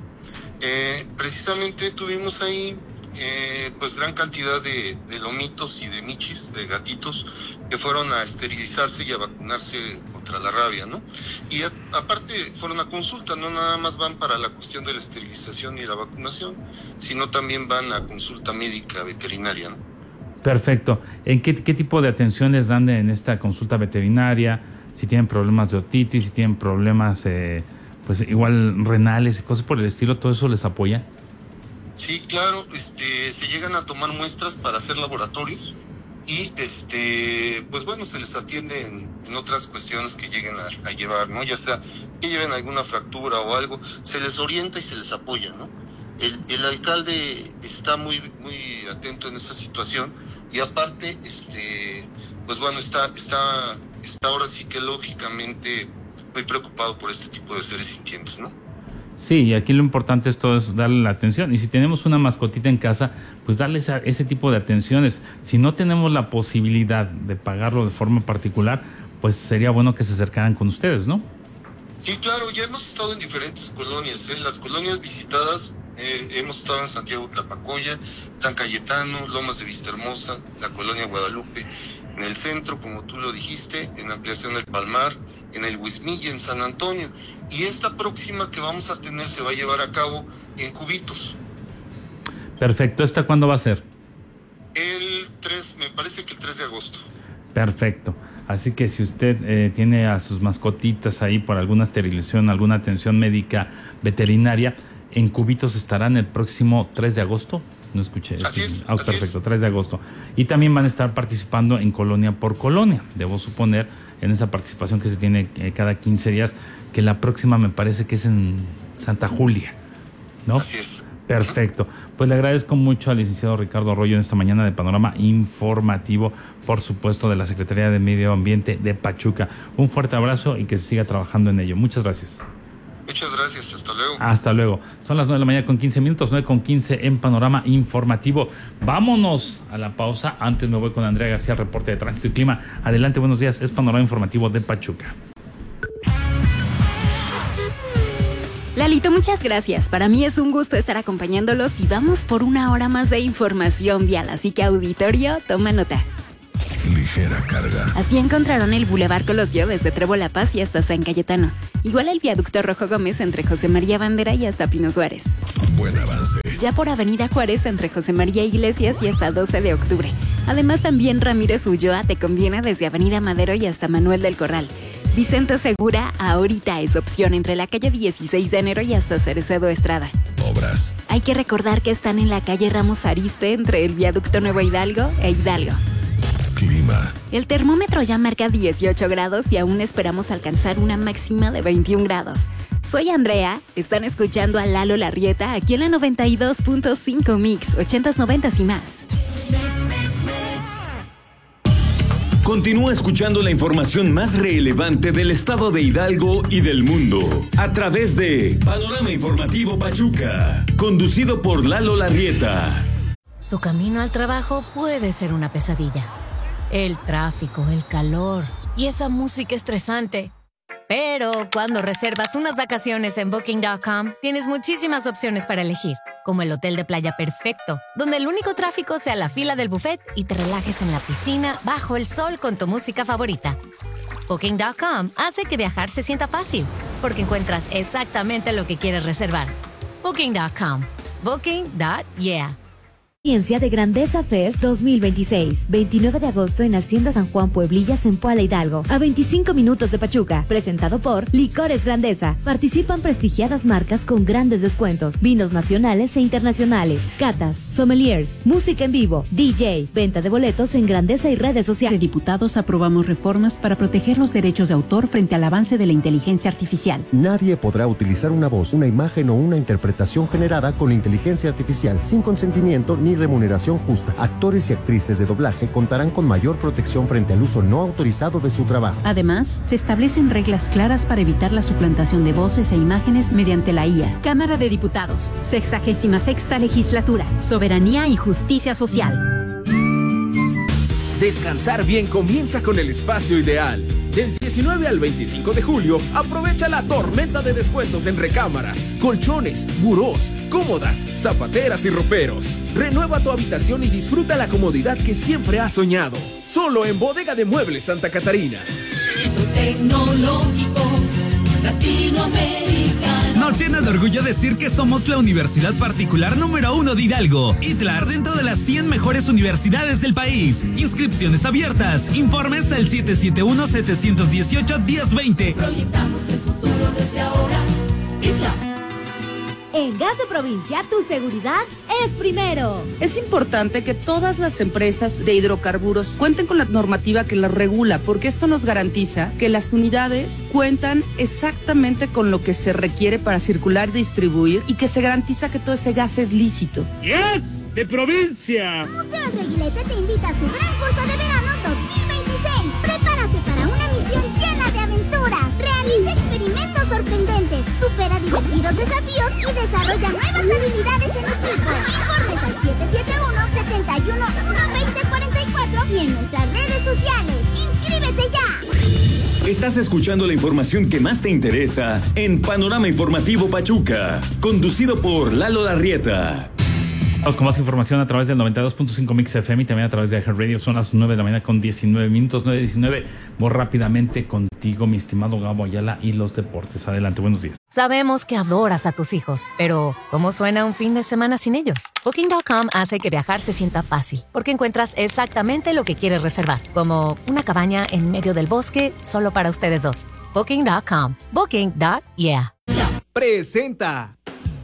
Eh, precisamente tuvimos ahí Eh, pues gran cantidad de, de lomitos y de michis, de gatitos, que fueron a esterilizarse y a vacunarse contra la rabia, ¿no? Y a, aparte fueron a consulta, no nada más van para la cuestión de la esterilización y la vacunación, sino también van a consulta médica veterinaria, ¿no? Perfecto. ¿En qué, qué tipo de atención les dan en esta consulta veterinaria? Si tienen problemas de otitis, si tienen problemas, eh, pues igual renales y cosas por el estilo, ¿todo eso les apoya? Sí, claro, este, se llegan a tomar muestras para hacer laboratorios y, este, pues bueno, se les atiende en, en otras cuestiones que lleguen a, a llevar, ¿no? Ya sea que lleven alguna fractura o algo, se les orienta y se les apoya, ¿no? El, el alcalde está muy, muy atento en esta situación y aparte, este, pues bueno, está, está, está ahora sí que lógicamente muy preocupado por este tipo de seres sintientes, ¿no? Sí, y aquí lo importante es todo es darle la atención. Y si tenemos una mascotita en casa, pues darle esa, ese tipo de atenciones. Si no tenemos la posibilidad de pagarlo de forma particular, pues sería bueno que se acercaran con ustedes, ¿no? Sí, claro, ya hemos estado en diferentes colonias, ¿eh? Las colonias visitadas, eh, hemos estado en Santiago Tlapacoya, San Cayetano, Lomas de Vistahermosa, la colonia Guadalupe, en el centro, como tú lo dijiste, en la ampliación del Palmar, en el Huizmilla, en San Antonio. Y esta próxima que vamos a tener se va a llevar a cabo en Cubitos. Perfecto. ¿Esta cuándo va a ser? El tres, me parece que el tres de agosto. Perfecto. Así que si usted eh, tiene a sus mascotitas ahí por alguna esterilización, alguna atención médica veterinaria, en Cubitos estarán el próximo tres de agosto. No escuché. Así es. Ah, así perfecto, es. tres de agosto. Y también van a estar participando en colonia por colonia, debo suponer, en esa participación que se tiene eh, cada quince días, que la próxima me parece que es en Santa Julia, ¿no? Así es. Perfecto. Pues le agradezco mucho al licenciado Ricardo Arroyo en esta mañana de Panorama Informativo, por supuesto, de la Secretaría de Medio Ambiente de Pachuca. Un fuerte abrazo y que se siga trabajando en ello. Muchas gracias. Muchas gracias, hasta luego. Hasta luego. Son las nueve de la mañana con quince minutos, nueve con quince en Panorama Informativo. Vámonos a la pausa. Antes me voy con Andrea García, reporte de tránsito y clima. Adelante, buenos días. Es Panorama Informativo de Pachuca. Lalito, muchas gracias. Para mí es un gusto estar acompañándolos y vamos por una hora más de información vial. Así que, auditorio, toma nota. Ligera carga. Así encontraron el Boulevard Colosio desde Trevo La Paz y hasta San Cayetano. Igual el viaducto Rojo Gómez entre José María Bandera y hasta Pino Suárez. Buen avance. Ya por Avenida Juárez entre José María Iglesias y hasta doce de octubre. Además, también Ramírez Ulloa te conviene desde Avenida Madero y hasta Manuel del Corral. Vicente Segura ahorita es opción entre la calle dieciséis de enero y hasta Cerecedo Estrada. Obras. Hay que recordar que están en la calle Ramos Arizpe entre el viaducto Nuevo Hidalgo e Hidalgo. Clima. El termómetro ya marca dieciocho grados y aún esperamos alcanzar una máxima de veintiún grados. Soy Andrea, están escuchando a Lalo Larrieta aquí en la noventa y dos punto cinco Mix, ochentas, noventas y más. Continúa escuchando la información más relevante del estado de Hidalgo y del mundo a través de Panorama Informativo Pachuca, conducido por Lalo Larrieta. Tu camino al trabajo puede ser una pesadilla. El tráfico, el calor y esa música estresante. Pero cuando reservas unas vacaciones en Booking punto com, tienes muchísimas opciones para elegir, como el hotel de playa perfecto, donde el único tráfico sea la fila del buffet y te relajes en la piscina bajo el sol con tu música favorita. Booking punto com hace que viajar se sienta fácil, porque encuentras exactamente lo que quieres reservar. Booking punto com. Booking punto yeah. Experiencia de Grandeza Fest dos mil veintiséis, veintinueve de agosto en Hacienda San Juan Pueblillas en Puebla Hidalgo, a veinticinco minutos de Pachuca, presentado por Licores Grandeza. Participan prestigiadas marcas con grandes descuentos, vinos nacionales e internacionales, catas, sommeliers, música en vivo, D J, venta de boletos en Grandeza y redes sociales. De diputados aprobamos reformas para proteger los derechos de autor frente al avance de la inteligencia artificial. Nadie podrá utilizar una voz, una imagen o una interpretación generada con inteligencia artificial sin consentimiento ni remuneración justa. Actores y actrices de doblaje contarán con mayor protección frente al uso no autorizado de su trabajo. Además, se establecen reglas claras para evitar la suplantación de voces e imágenes mediante la I A. Cámara de Diputados, sexagésima sexta legislatura, soberanía y justicia social. Descansar bien comienza con el espacio ideal. Del diecinueve al veinticinco de julio, aprovecha la tormenta de descuentos en recámaras, colchones, burós, cómodas, zapateras y roperos. Renueva tu habitación y disfruta la comodidad que siempre has soñado. Solo en Bodega de Muebles Santa Catarina. Tecnológico latinoamericano. Nos llena de orgullo decir que somos la universidad particular número uno de Hidalgo, I T L A R, dentro de las cien mejores universidades del país. Inscripciones abiertas. Informes al siete siete uno, siete uno ocho, uno cero dos cero. Proyectamos el futuro desde ahora. I T L A R. En Gas de Provincia, tu seguridad es primero. Es importante que todas las empresas de hidrocarburos cuenten con la normativa que las regula, porque esto nos garantiza que las unidades cuentan exactamente con lo que se requiere para circular y distribuir, y que se garantiza que todo ese gas es lícito. ¡Yes! ¡De provincia! Museo El Reguilete te invita a su gran curso de verano dos mil veintiséis. Prepárate para una misión llena de aventuras. Realiza experimentos sorprendentes, supera divertidos desafíos y desarrolla nuevas habilidades en equipo. Informes al siete siete uno, siete uno, uno dos cero cuatro cuatro y en nuestras redes sociales. ¡Inscríbete ya! Estás escuchando la información que más te interesa en Panorama Informativo Pachuca, conducido por Lalo Larrieta. Vamos con más información a través del noventa y dos punto cinco Mix F M y también a través de iHeart Radio. Son las nueve de la mañana con diecinueve minutos, nueve diecinueve. Voy rápidamente contigo, mi estimado Gabo Ayala, y los deportes. Adelante, buenos días. Sabemos que adoras a tus hijos, pero ¿cómo suena un fin de semana sin ellos? Booking punto com hace que viajar se sienta fácil, porque encuentras exactamente lo que quieres reservar, como una cabaña en medio del bosque solo para ustedes dos. Booking punto com. Booking punto yeah. Presenta.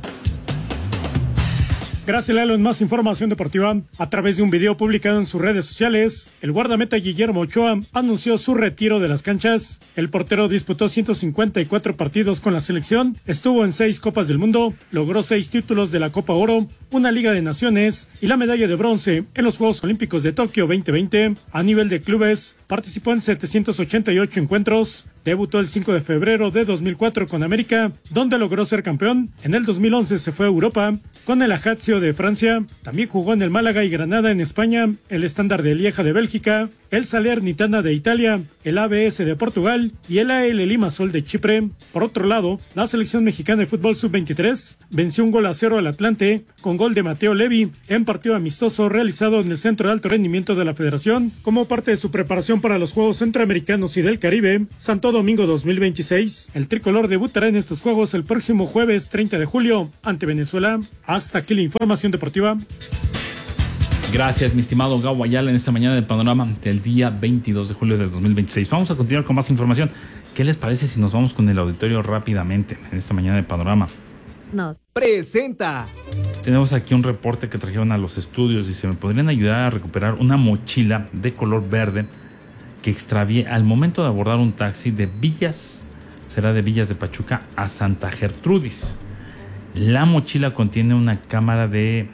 Gracias, Lalo. En más información deportiva, a través de un video publicado en sus redes sociales, el guardameta Guillermo Ochoa anunció su retiro de las canchas. El portero disputó ciento cincuenta y cuatro partidos con la selección, estuvo en seis Copas del Mundo, logró seis títulos de la Copa Oro, una Liga de Naciones y la medalla de bronce en los Juegos Olímpicos de Tokio veinte veinte. A nivel de clubes, participó en setecientos ochenta y ocho encuentros. Debutó el cinco de febrero de dos mil cuatro con América, donde logró ser campeón. En el dos mil once se fue a Europa con el Ajaccio de Francia. También jugó en el Málaga y Granada en España, el Estándar de Lieja de Bélgica, el Salernitana de Italia, el A B S de Portugal y el A L Limassol de Chipre. Por otro lado, la selección mexicana de fútbol sub veintitrés venció un gol a cero al Atlante con gol de Mateo Levi en partido amistoso realizado en el Centro de Alto Rendimiento de la Federación como parte de su preparación para los Juegos Centroamericanos y del Caribe Santo Domingo dos mil veintiséis. El tricolor debutará en estos Juegos el próximo jueves treinta de julio ante Venezuela. Hasta aquí la información deportiva. Gracias, mi estimado Gabo Ayala, en esta mañana de Panorama del día veintidós de julio del dos mil veintiséis. Vamos a continuar con más información. ¿Qué les parece si nos vamos con el auditorio rápidamente en esta mañana de Panorama? Nos presenta. Tenemos aquí un reporte que trajeron a los estudios y se me podrían ayudar a recuperar una mochila de color verde que extravié al momento de abordar un taxi de Villas, será de Villas de Pachuca a Santa Gertrudis. La mochila contiene una cámara de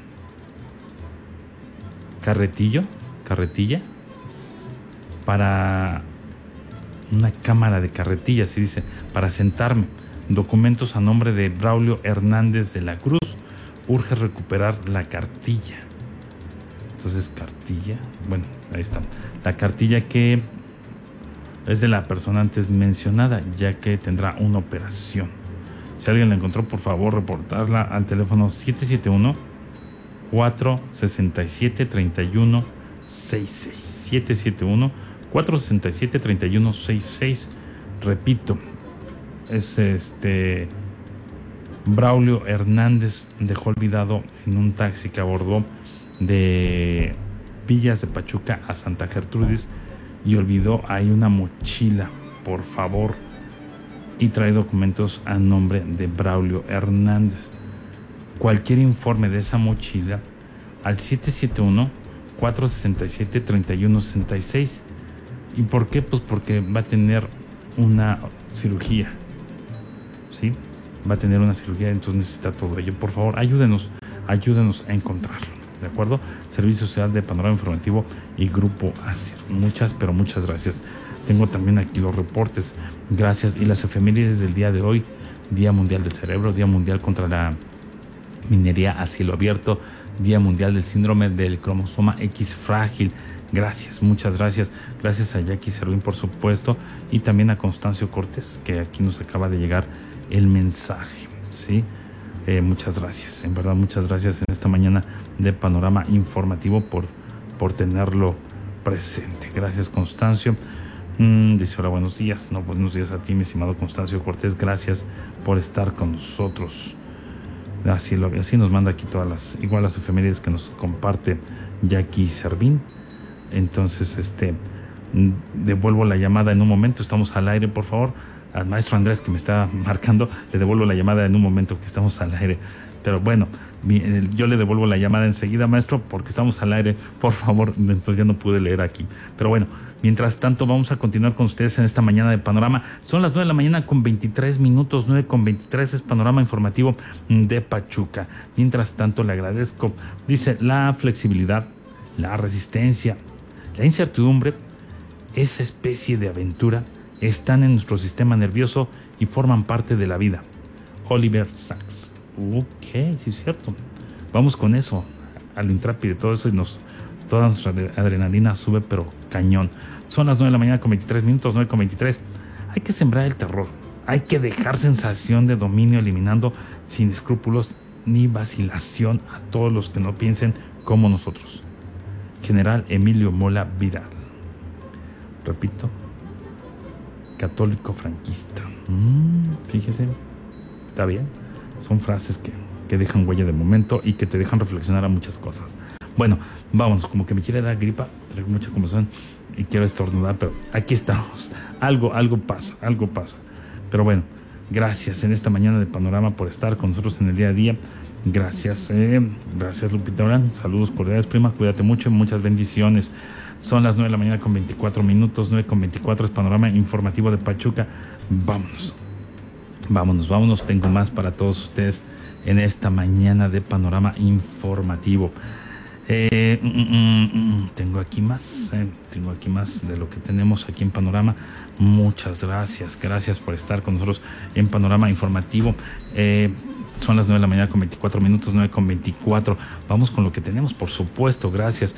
carretillo, carretilla, para una cámara de carretilla, así dice, para sentarme. Documentos a nombre de Braulio Hernández de la Cruz. Urge recuperar la cartilla. Entonces, cartilla, bueno, ahí está. La cartilla que es de la persona antes mencionada, ya que tendrá una operación. Si alguien la encontró, por favor, reportarla al teléfono siete siete uno, cuatro seis siete, tres uno seis seis. siete siete uno, cuatro seis siete, tres uno seis seis. Repito, es este Braulio Hernández. Dejó olvidado en un taxi que abordó de Villas de Pachuca a Santa Gertrudis y olvidó ahí una mochila, por favor, y trae documentos a nombre de Braulio Hernández. Cualquier informe de esa mochila al siete siete uno, cuatro seis siete, tres uno seis seis. ¿Y por qué? Pues porque va a tener una cirugía, ¿sí? Va a tener una cirugía, entonces necesita todo ello. Por favor, ayúdenos, ayúdenos a encontrarlo, ¿de acuerdo? Servicio Social de Panorama Informativo y Grupo ASIR. Muchas, pero muchas gracias. Tengo también aquí los reportes. Gracias. Y las efemérides del día de hoy: Día Mundial del Cerebro, Día Mundial contra la Minería a Cielo Abierto, Día Mundial del Síndrome del Cromosoma X Frágil. Gracias, muchas gracias. Gracias a Jackie Servín, por supuesto, y también a Constancio Cortés, que aquí nos acaba de llegar el mensaje, ¿sí? Eh, muchas gracias, en verdad, muchas gracias en esta mañana de Panorama Informativo por, por tenerlo presente. Gracias, Constancio. Mm, dice, hola, buenos días. No, buenos días a ti, mi estimado Constancio Cortés. Gracias por estar con nosotros. Así, lo, así nos manda aquí todas las, igual las efemérides que nos comparte Jackie Servín. Entonces, este, devuelvo la llamada en un momento. Estamos al aire, por favor. Al maestro Andrés, que me está marcando, le devuelvo la llamada en un momento, que estamos al aire. Pero bueno, yo le devuelvo la llamada enseguida, maestro, porque estamos al aire, por favor. Entonces ya no pude leer aquí. Pero bueno, mientras tanto vamos a continuar con ustedes en esta mañana de Panorama. Son las nueve de la mañana con veintitrés minutos, nueve con veintitrés es Panorama Informativo de Pachuca. Mientras tanto le agradezco, dice, la flexibilidad, la resistencia, la incertidumbre, esa especie de aventura están en nuestro sistema nervioso y forman parte de la vida. Oliver Sacks. Ok, sí es cierto. Vamos con eso, a lo intrápido, todo eso, y nos, toda nuestra adrenalina sube, pero cañón. Son las nueve de la mañana con veintitrés minutos, nueve con veintitrés. Hay que sembrar el terror. Hay que dejar sensación de dominio, eliminando sin escrúpulos ni vacilación a todos los que no piensen como nosotros. General Emilio Mola Vidal. Repito, católico franquista. Mm, fíjese, está bien. Son frases que, que dejan huella de momento y que te dejan reflexionar a muchas cosas. Bueno, vamos, como que me quiere dar gripa, traigo mucha conversación y quiero estornudar, pero aquí estamos. Algo, algo pasa, algo pasa. Pero bueno, gracias en esta mañana de Panorama por estar con nosotros en el día a día. Gracias, eh, gracias Lupita Orán. Saludos cordiales, prima, cuídate mucho y muchas bendiciones. Son las nueve de la mañana con veinticuatro minutos, nueve con veinticuatro es Panorama Informativo de Pachuca. Vámonos, vámonos, vámonos. Tengo más para todos ustedes en esta mañana de Panorama Informativo. Eh, mm, mm, mm, tengo aquí más, eh, tengo aquí más de lo que tenemos aquí en Panorama. Muchas gracias, gracias por estar con nosotros en Panorama Informativo. Eh, Son las nueve de la mañana con veinticuatro minutos, nueve con veinticuatro. Vamos con lo que tenemos, por supuesto, gracias.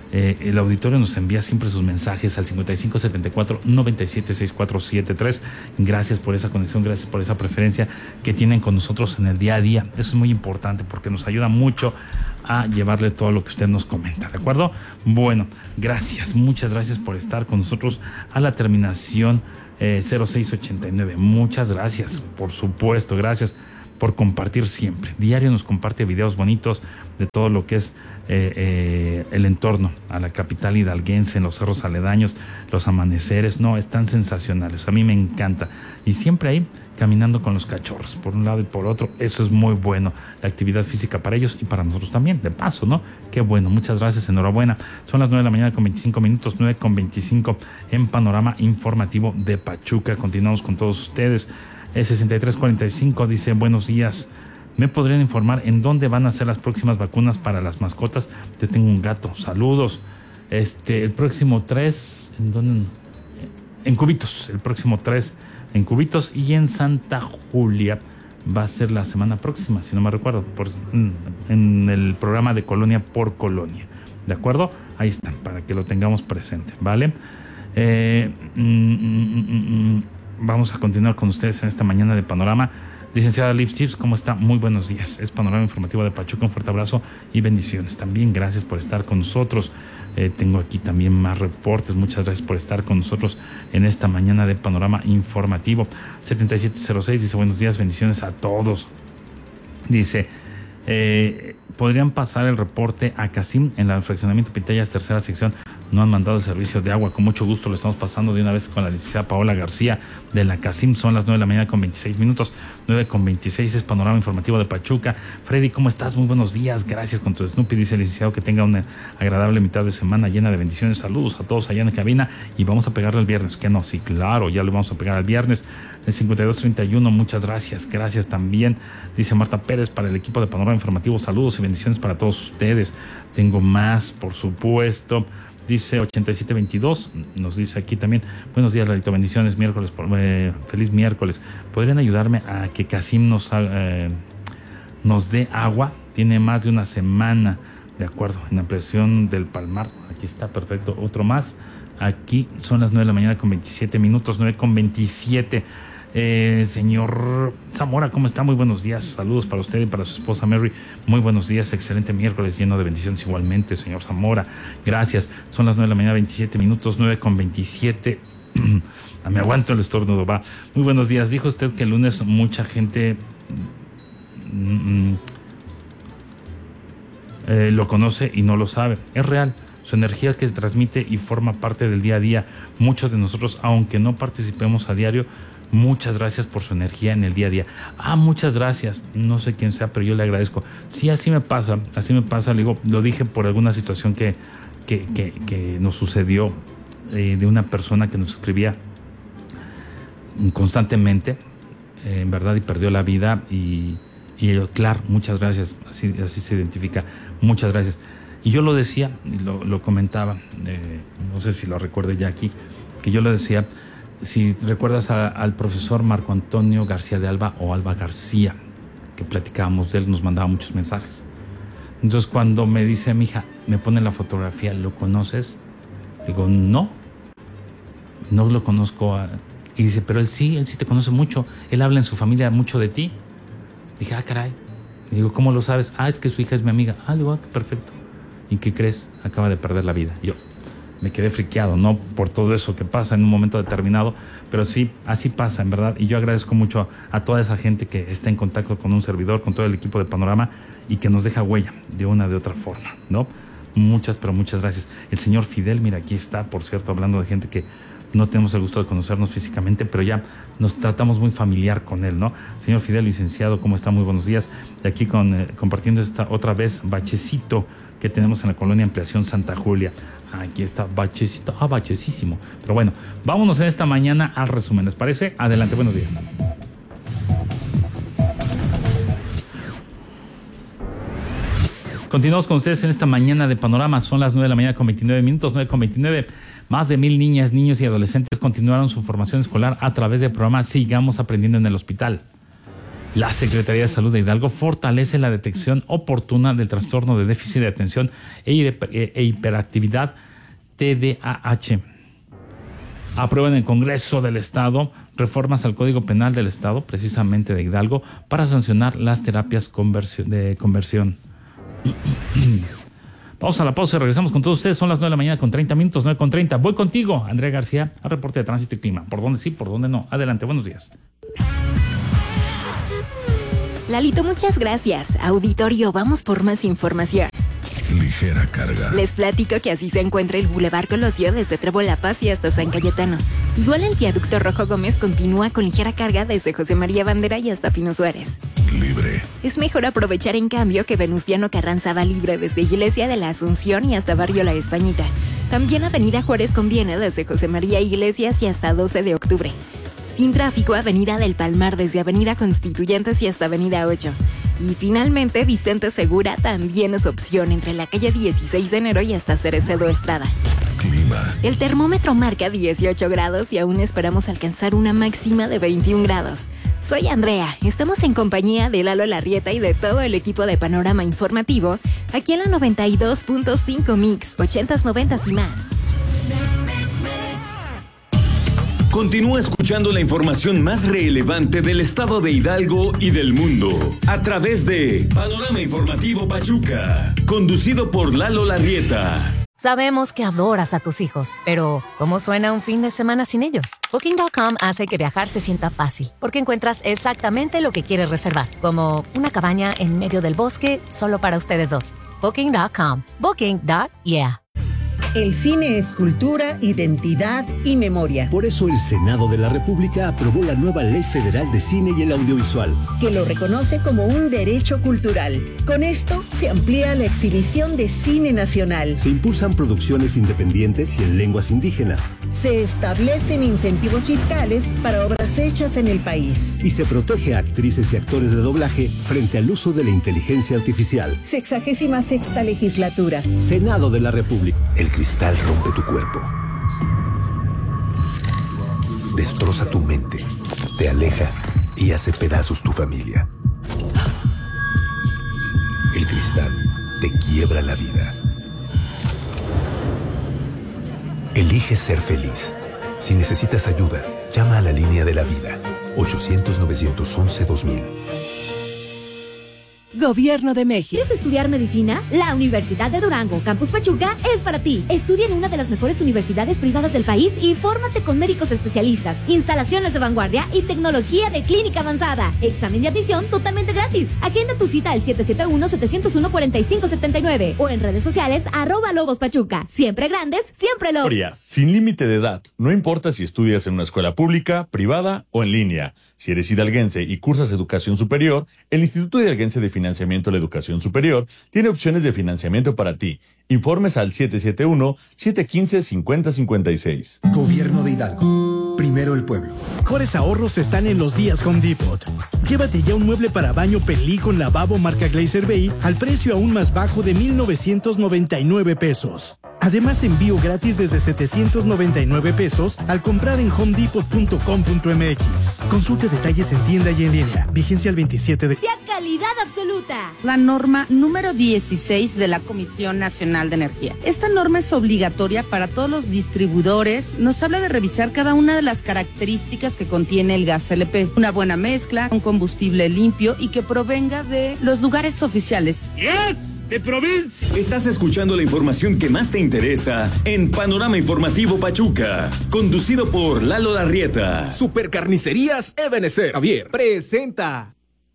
Eh, el auditorio nos envía siempre sus mensajes al cincuenta y cinco setenta y cuatro noventa y siete sesenta y cuatro setenta y tres. Gracias por esa conexión, gracias por esa preferencia que tienen con nosotros en el día a día. Eso es muy importante porque nos ayuda mucho a llevarle todo lo que usted nos comenta, ¿de acuerdo? Bueno, gracias, muchas gracias por estar con nosotros a la terminación eh, cero seis ochenta y nueve. Muchas gracias, por supuesto, gracias por compartir siempre. Diario nos comparte videos bonitos de todo lo que es eh, eh, el entorno a la capital hidalguense, en los cerros aledaños, los amaneceres. No, están sensacionales, a mí me encanta. Y siempre ahí caminando con los cachorros, por un lado y por otro. Eso es muy bueno, la actividad física para ellos y para nosotros también, de paso, ¿no? Qué bueno, muchas gracias, enhorabuena. Son las nueve de la mañana con veinticinco minutos, nueve con veinticinco en Panorama Informativo de Pachuca. Continuamos con todos ustedes. El sesenta y tres cuarenta y cinco dice: buenos días, ¿me podrían informar en dónde van a ser las próximas vacunas para las mascotas? Yo tengo un gato, saludos. Este, el próximo tres, ¿en dónde? En Cubitos, el próximo tres en Cubitos, y en Santa Julia va a ser la semana próxima, si no me recuerdo, por, en el programa de Colonia por Colonia, ¿de acuerdo? Ahí están, para que lo tengamos presente, ¿vale? Eh, mm, mm, mm, Vamos a continuar con ustedes en esta mañana de Panorama. Licenciada Liv Chips, ¿cómo está? Muy buenos días. Es Panorama Informativo de Pachuca. Un fuerte abrazo y bendiciones. También gracias por estar con nosotros. Eh, tengo aquí también más reportes. Muchas gracias por estar con nosotros en esta mañana de Panorama Informativo. setenta y siete cero seis dice: buenos días, bendiciones a todos. Dice, eh, ¿podrían pasar el reporte a Casim en el fraccionamiento Pitayas, tercera sección? No han mandado el servicio de agua. Con mucho gusto lo estamos pasando de una vez con la licenciada Paola García de la Casim. Son las nueve de la mañana con veintiséis minutos. nueve con veintiséis es Panorama Informativo de Pachuca. Freddy, ¿cómo estás? Muy buenos días. Gracias con tu Snoopy. Dice el licenciado que tenga una agradable mitad de semana llena de bendiciones. Saludos a todos allá en la cabina. Y vamos a pegarle el viernes. ¿Qué no? Sí, claro, ya lo vamos a pegar el viernes. El cincuenta y dos treinta y uno, muchas gracias. Gracias también. Dice Marta Pérez, para el equipo de Panorama Informativo. Saludos y bendiciones para todos ustedes. Tengo más, por supuesto. Dice ochenta y siete veintidós, nos dice aquí también: buenos días, Lalito, bendiciones, miércoles, eh, feliz miércoles. ¿Podrían ayudarme a que Casim nos, eh, nos dé agua? Tiene más de una semana, de acuerdo, en ampliación del Palmar. Aquí está, perfecto. Otro más. Aquí son las nueve de la mañana con veintisiete minutos, nueve con veintisiete. Eh, señor Zamora, ¿cómo está? Muy buenos días, saludos para usted y para su esposa Mary. Muy buenos días, excelente miércoles lleno de bendiciones igualmente, señor Zamora. Gracias, son las nueve de la mañana, veintisiete minutos, nueve con veintisiete. Me aguanto el estornudo, va. Muy buenos días, dijo usted que el lunes mucha gente mm, eh, lo conoce y no lo sabe. Es real. Su energía que se transmite y forma parte del día a día. Muchos de nosotros, aunque no participemos a diario, muchas gracias por su energía en el día a día. Ah, muchas gracias. No sé quién sea, pero yo le agradezco. Sí, así me pasa, así me pasa. Le digo, lo dije por alguna situación que, que, que, que nos sucedió eh, de una persona que nos escribía constantemente, eh, en verdad, y perdió la vida. Y, y yo, claro, muchas gracias. Así, así se identifica. Muchas gracias. Y yo lo decía, y lo, lo comentaba, eh, no sé si lo recuerde ya aquí, que yo lo decía. Si recuerdas a, al profesor Marco Antonio García de Alba o Alba García, que platicábamos de él, nos mandaba muchos mensajes. Entonces cuando me dice mi hija, me pone la fotografía, ¿lo conoces? Digo, no, no lo conozco. A... Y dice, pero él sí, él sí te conoce mucho, él habla en su familia mucho de ti. Dije, ah, caray. Y digo, ¿cómo lo sabes? Ah, es que su hija es mi amiga. Ah, digo, ah, perfecto. ¿Y qué crees? Acaba de perder la vida. Yo me quedé friqueado, no por todo eso que pasa en un momento determinado, pero sí, así pasa, en verdad. Y yo agradezco mucho a, a toda esa gente que está en contacto con un servidor, con todo el equipo de Panorama y que nos deja huella de una de otra forma, ¿no? Muchas, pero muchas gracias. El señor Fidel, mira, aquí está, por cierto, hablando de gente que no tenemos el gusto de conocernos físicamente, pero ya nos tratamos muy familiar con él, ¿no? Señor Fidel, licenciado, ¿cómo está? Muy buenos días. Y aquí con, eh, compartiendo esta otra vez bachecito que tenemos en la colonia Ampliación Santa Julia. Aquí está, bachecito, ah, bachecísimo. Pero bueno, vámonos en esta mañana al resumen, ¿les parece? Adelante, buenos días. Continuamos con ustedes en esta mañana de Panorama. Son las nueve de la mañana con veintinueve minutos, nueve con veintinueve. Más de mil niñas, niños y adolescentes continuaron su formación escolar a través del programa Sigamos Aprendiendo en el Hospital. La Secretaría de Salud de Hidalgo fortalece la detección oportuna del trastorno de déficit de atención e, hiper, e hiperactividad T D A H. Aprueba en el Congreso del Estado reformas al Código Penal del Estado, precisamente de Hidalgo, para sancionar las terapias conversión, de conversión. Vamos a la pausa y regresamos con todos ustedes. Son las nueve de la mañana con treinta minutos, nueve con treinta. Voy contigo, Andrea García, al reporte de tránsito y clima. ¿Por dónde sí, por dónde no? Adelante, buenos días. Lalito, muchas gracias. Auditorio, vamos por más información. Ligera carga. Les platico que así se encuentra el Boulevard Colosio desde Trébol La Paz y hasta San Cayetano. Igual el viaducto Rojo Gómez continúa con ligera carga desde José María Bandera y hasta Pino Suárez. Libre. Es mejor aprovechar en cambio que Venustiano Carranza va libre desde Iglesia de la Asunción y hasta Barrio La Españita. También Avenida Juárez conviene desde José María Iglesias y hasta doce de octubre. Sin tráfico, Avenida del Palmar desde Avenida Constituyentes y hasta Avenida ocho. Y finalmente, Vicente Segura también es opción entre la calle dieciséis de enero y hasta Cerecedo Estrada. Clima. El termómetro marca dieciocho grados y aún esperamos alcanzar una máxima de veintiún grados. Soy Andrea, estamos en compañía de Lalo Larrieta y de todo el equipo de Panorama Informativo, aquí en la noventa y dos punto cinco Mix, ochentas, noventas y más. Continúa escuchando la información más relevante del estado de Hidalgo y del mundo a través de Panorama Informativo Pachuca, conducido por Lalo Larrieta. Sabemos que adoras a tus hijos, pero ¿cómo suena un fin de semana sin ellos? Booking punto com hace que viajar se sienta fácil, porque encuentras exactamente lo que quieres reservar, como una cabaña en medio del bosque solo para ustedes dos. Booking punto com. Booking. Yeah. El cine es cultura, identidad y memoria. Por eso el Senado de la República aprobó la nueva Ley Federal de Cine y el Audiovisual, que lo reconoce como un derecho cultural. Con esto se amplía la exhibición de cine nacional. Se impulsan producciones independientes y en lenguas indígenas. Se establecen incentivos fiscales para obras hechas en el país. Y se protege a actrices y actores de doblaje frente al uso de la inteligencia artificial. Sexagésima sexta legislatura. Senado de la República. El cristal rompe tu cuerpo. Destroza tu mente. Te aleja y hace pedazos tu familia. El cristal te quiebra la vida. Elige ser feliz. Si necesitas ayuda, llama a la línea de la vida. ochocientos, novecientos once, dos mil. Gobierno de México. ¿Quieres estudiar medicina? La Universidad de Durango, Campus Pachuca, es para ti. Estudia en una de las mejores universidades privadas del país y fórmate con médicos especialistas, instalaciones de vanguardia y tecnología de clínica avanzada. Examen de admisión totalmente gratis. Agenda tu cita al siete siete uno, siete cero uno, cuatro cinco siete nueve o en redes sociales arroba Lobos Pachuca. Siempre grandes, siempre lobos. Sin límite de edad. No importa si estudias en una escuela pública, privada o en línea. Si eres hidalguense y cursas educación superior, el Instituto Hidalguense de Financiamiento a la Educación Superior tiene opciones de financiamiento para ti. Informes al siete siete uno, siete uno cinco, cinco cero cinco seis. Gobierno de Hidalgo. Primero el pueblo. Mejores ahorros están en los días Home Depot. Llévate ya un mueble para baño Penlí con lavabo marca Glazer Bay al precio aún más bajo de mil novecientos noventa y nueve pesos. Además, envío gratis desde setecientos noventa y nueve pesos al comprar en home depot punto com punto m x. Consulte detalles en tienda y en línea. Vigencia el veintisiete de... ¡Sea calidad absoluta! La norma número dieciséis de la Comisión Nacional de Energía. Esta norma es obligatoria para todos los distribuidores. Nos habla de revisar cada una de las características que contiene el gas L P. Una buena mezcla, un combustible limpio y que provenga de los lugares oficiales. ¡Yes! De provincia. Estás escuchando la información que más te interesa en Panorama Informativo Pachuca, conducido por Lalo Larrieta. Supercarnicerías Ebenezer Javier presenta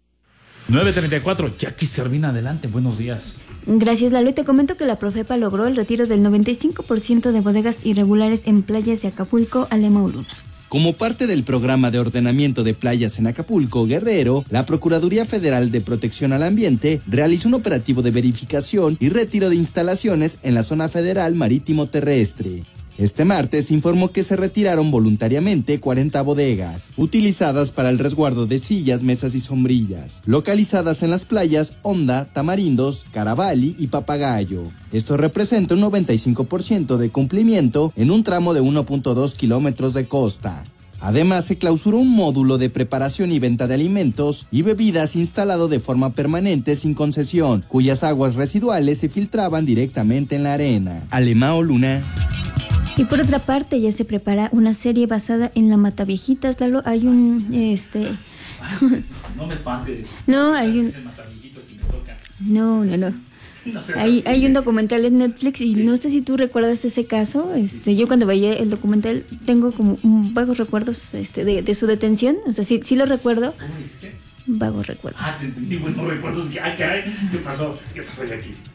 nueve treinta y cuatro, Jackie Servina, adelante, buenos días. Gracias, Lalo, y te comento que la Profepa logró el retiro del noventa y cinco por ciento de bodegas irregulares en playas de Acapulco, Alema o Luna. Como parte del programa de ordenamiento de playas en Acapulco, Guerrero, la Procuraduría Federal de Protección al Ambiente realizó un operativo de verificación y retiro de instalaciones en la zona federal marítimo terrestre. Este martes informó que se retiraron voluntariamente cuarenta bodegas, utilizadas para el resguardo de sillas, mesas y sombrillas, localizadas en las playas Honda, Tamarindos, Caravali y Papagayo. Esto representa un noventa y cinco por ciento de cumplimiento en un tramo de uno punto dos kilómetros de costa. Además, se clausuró un módulo de preparación y venta de alimentos y bebidas instalado de forma permanente sin concesión, cuyas aguas residuales se filtraban directamente en la arena. Alemao Luna. Y por otra parte, ya se prepara una serie basada en la Mataviejitas, Lalo. Hay un, este... No me espantes. No, hay un... No, no, no. No sé, hay, hay un documental en Netflix y no sé si tú recuerdas ese caso. Este, yo cuando veía el documental tengo como un vagos recuerdos este, de, de su detención. O sea, sí, sí lo recuerdo. ¿Cómo dijiste? Vagos recuerdos. Ah, te entendí, buenos recuerdos. Ah, caray, ¿qué pasó? ¿Qué pasó ya aquí?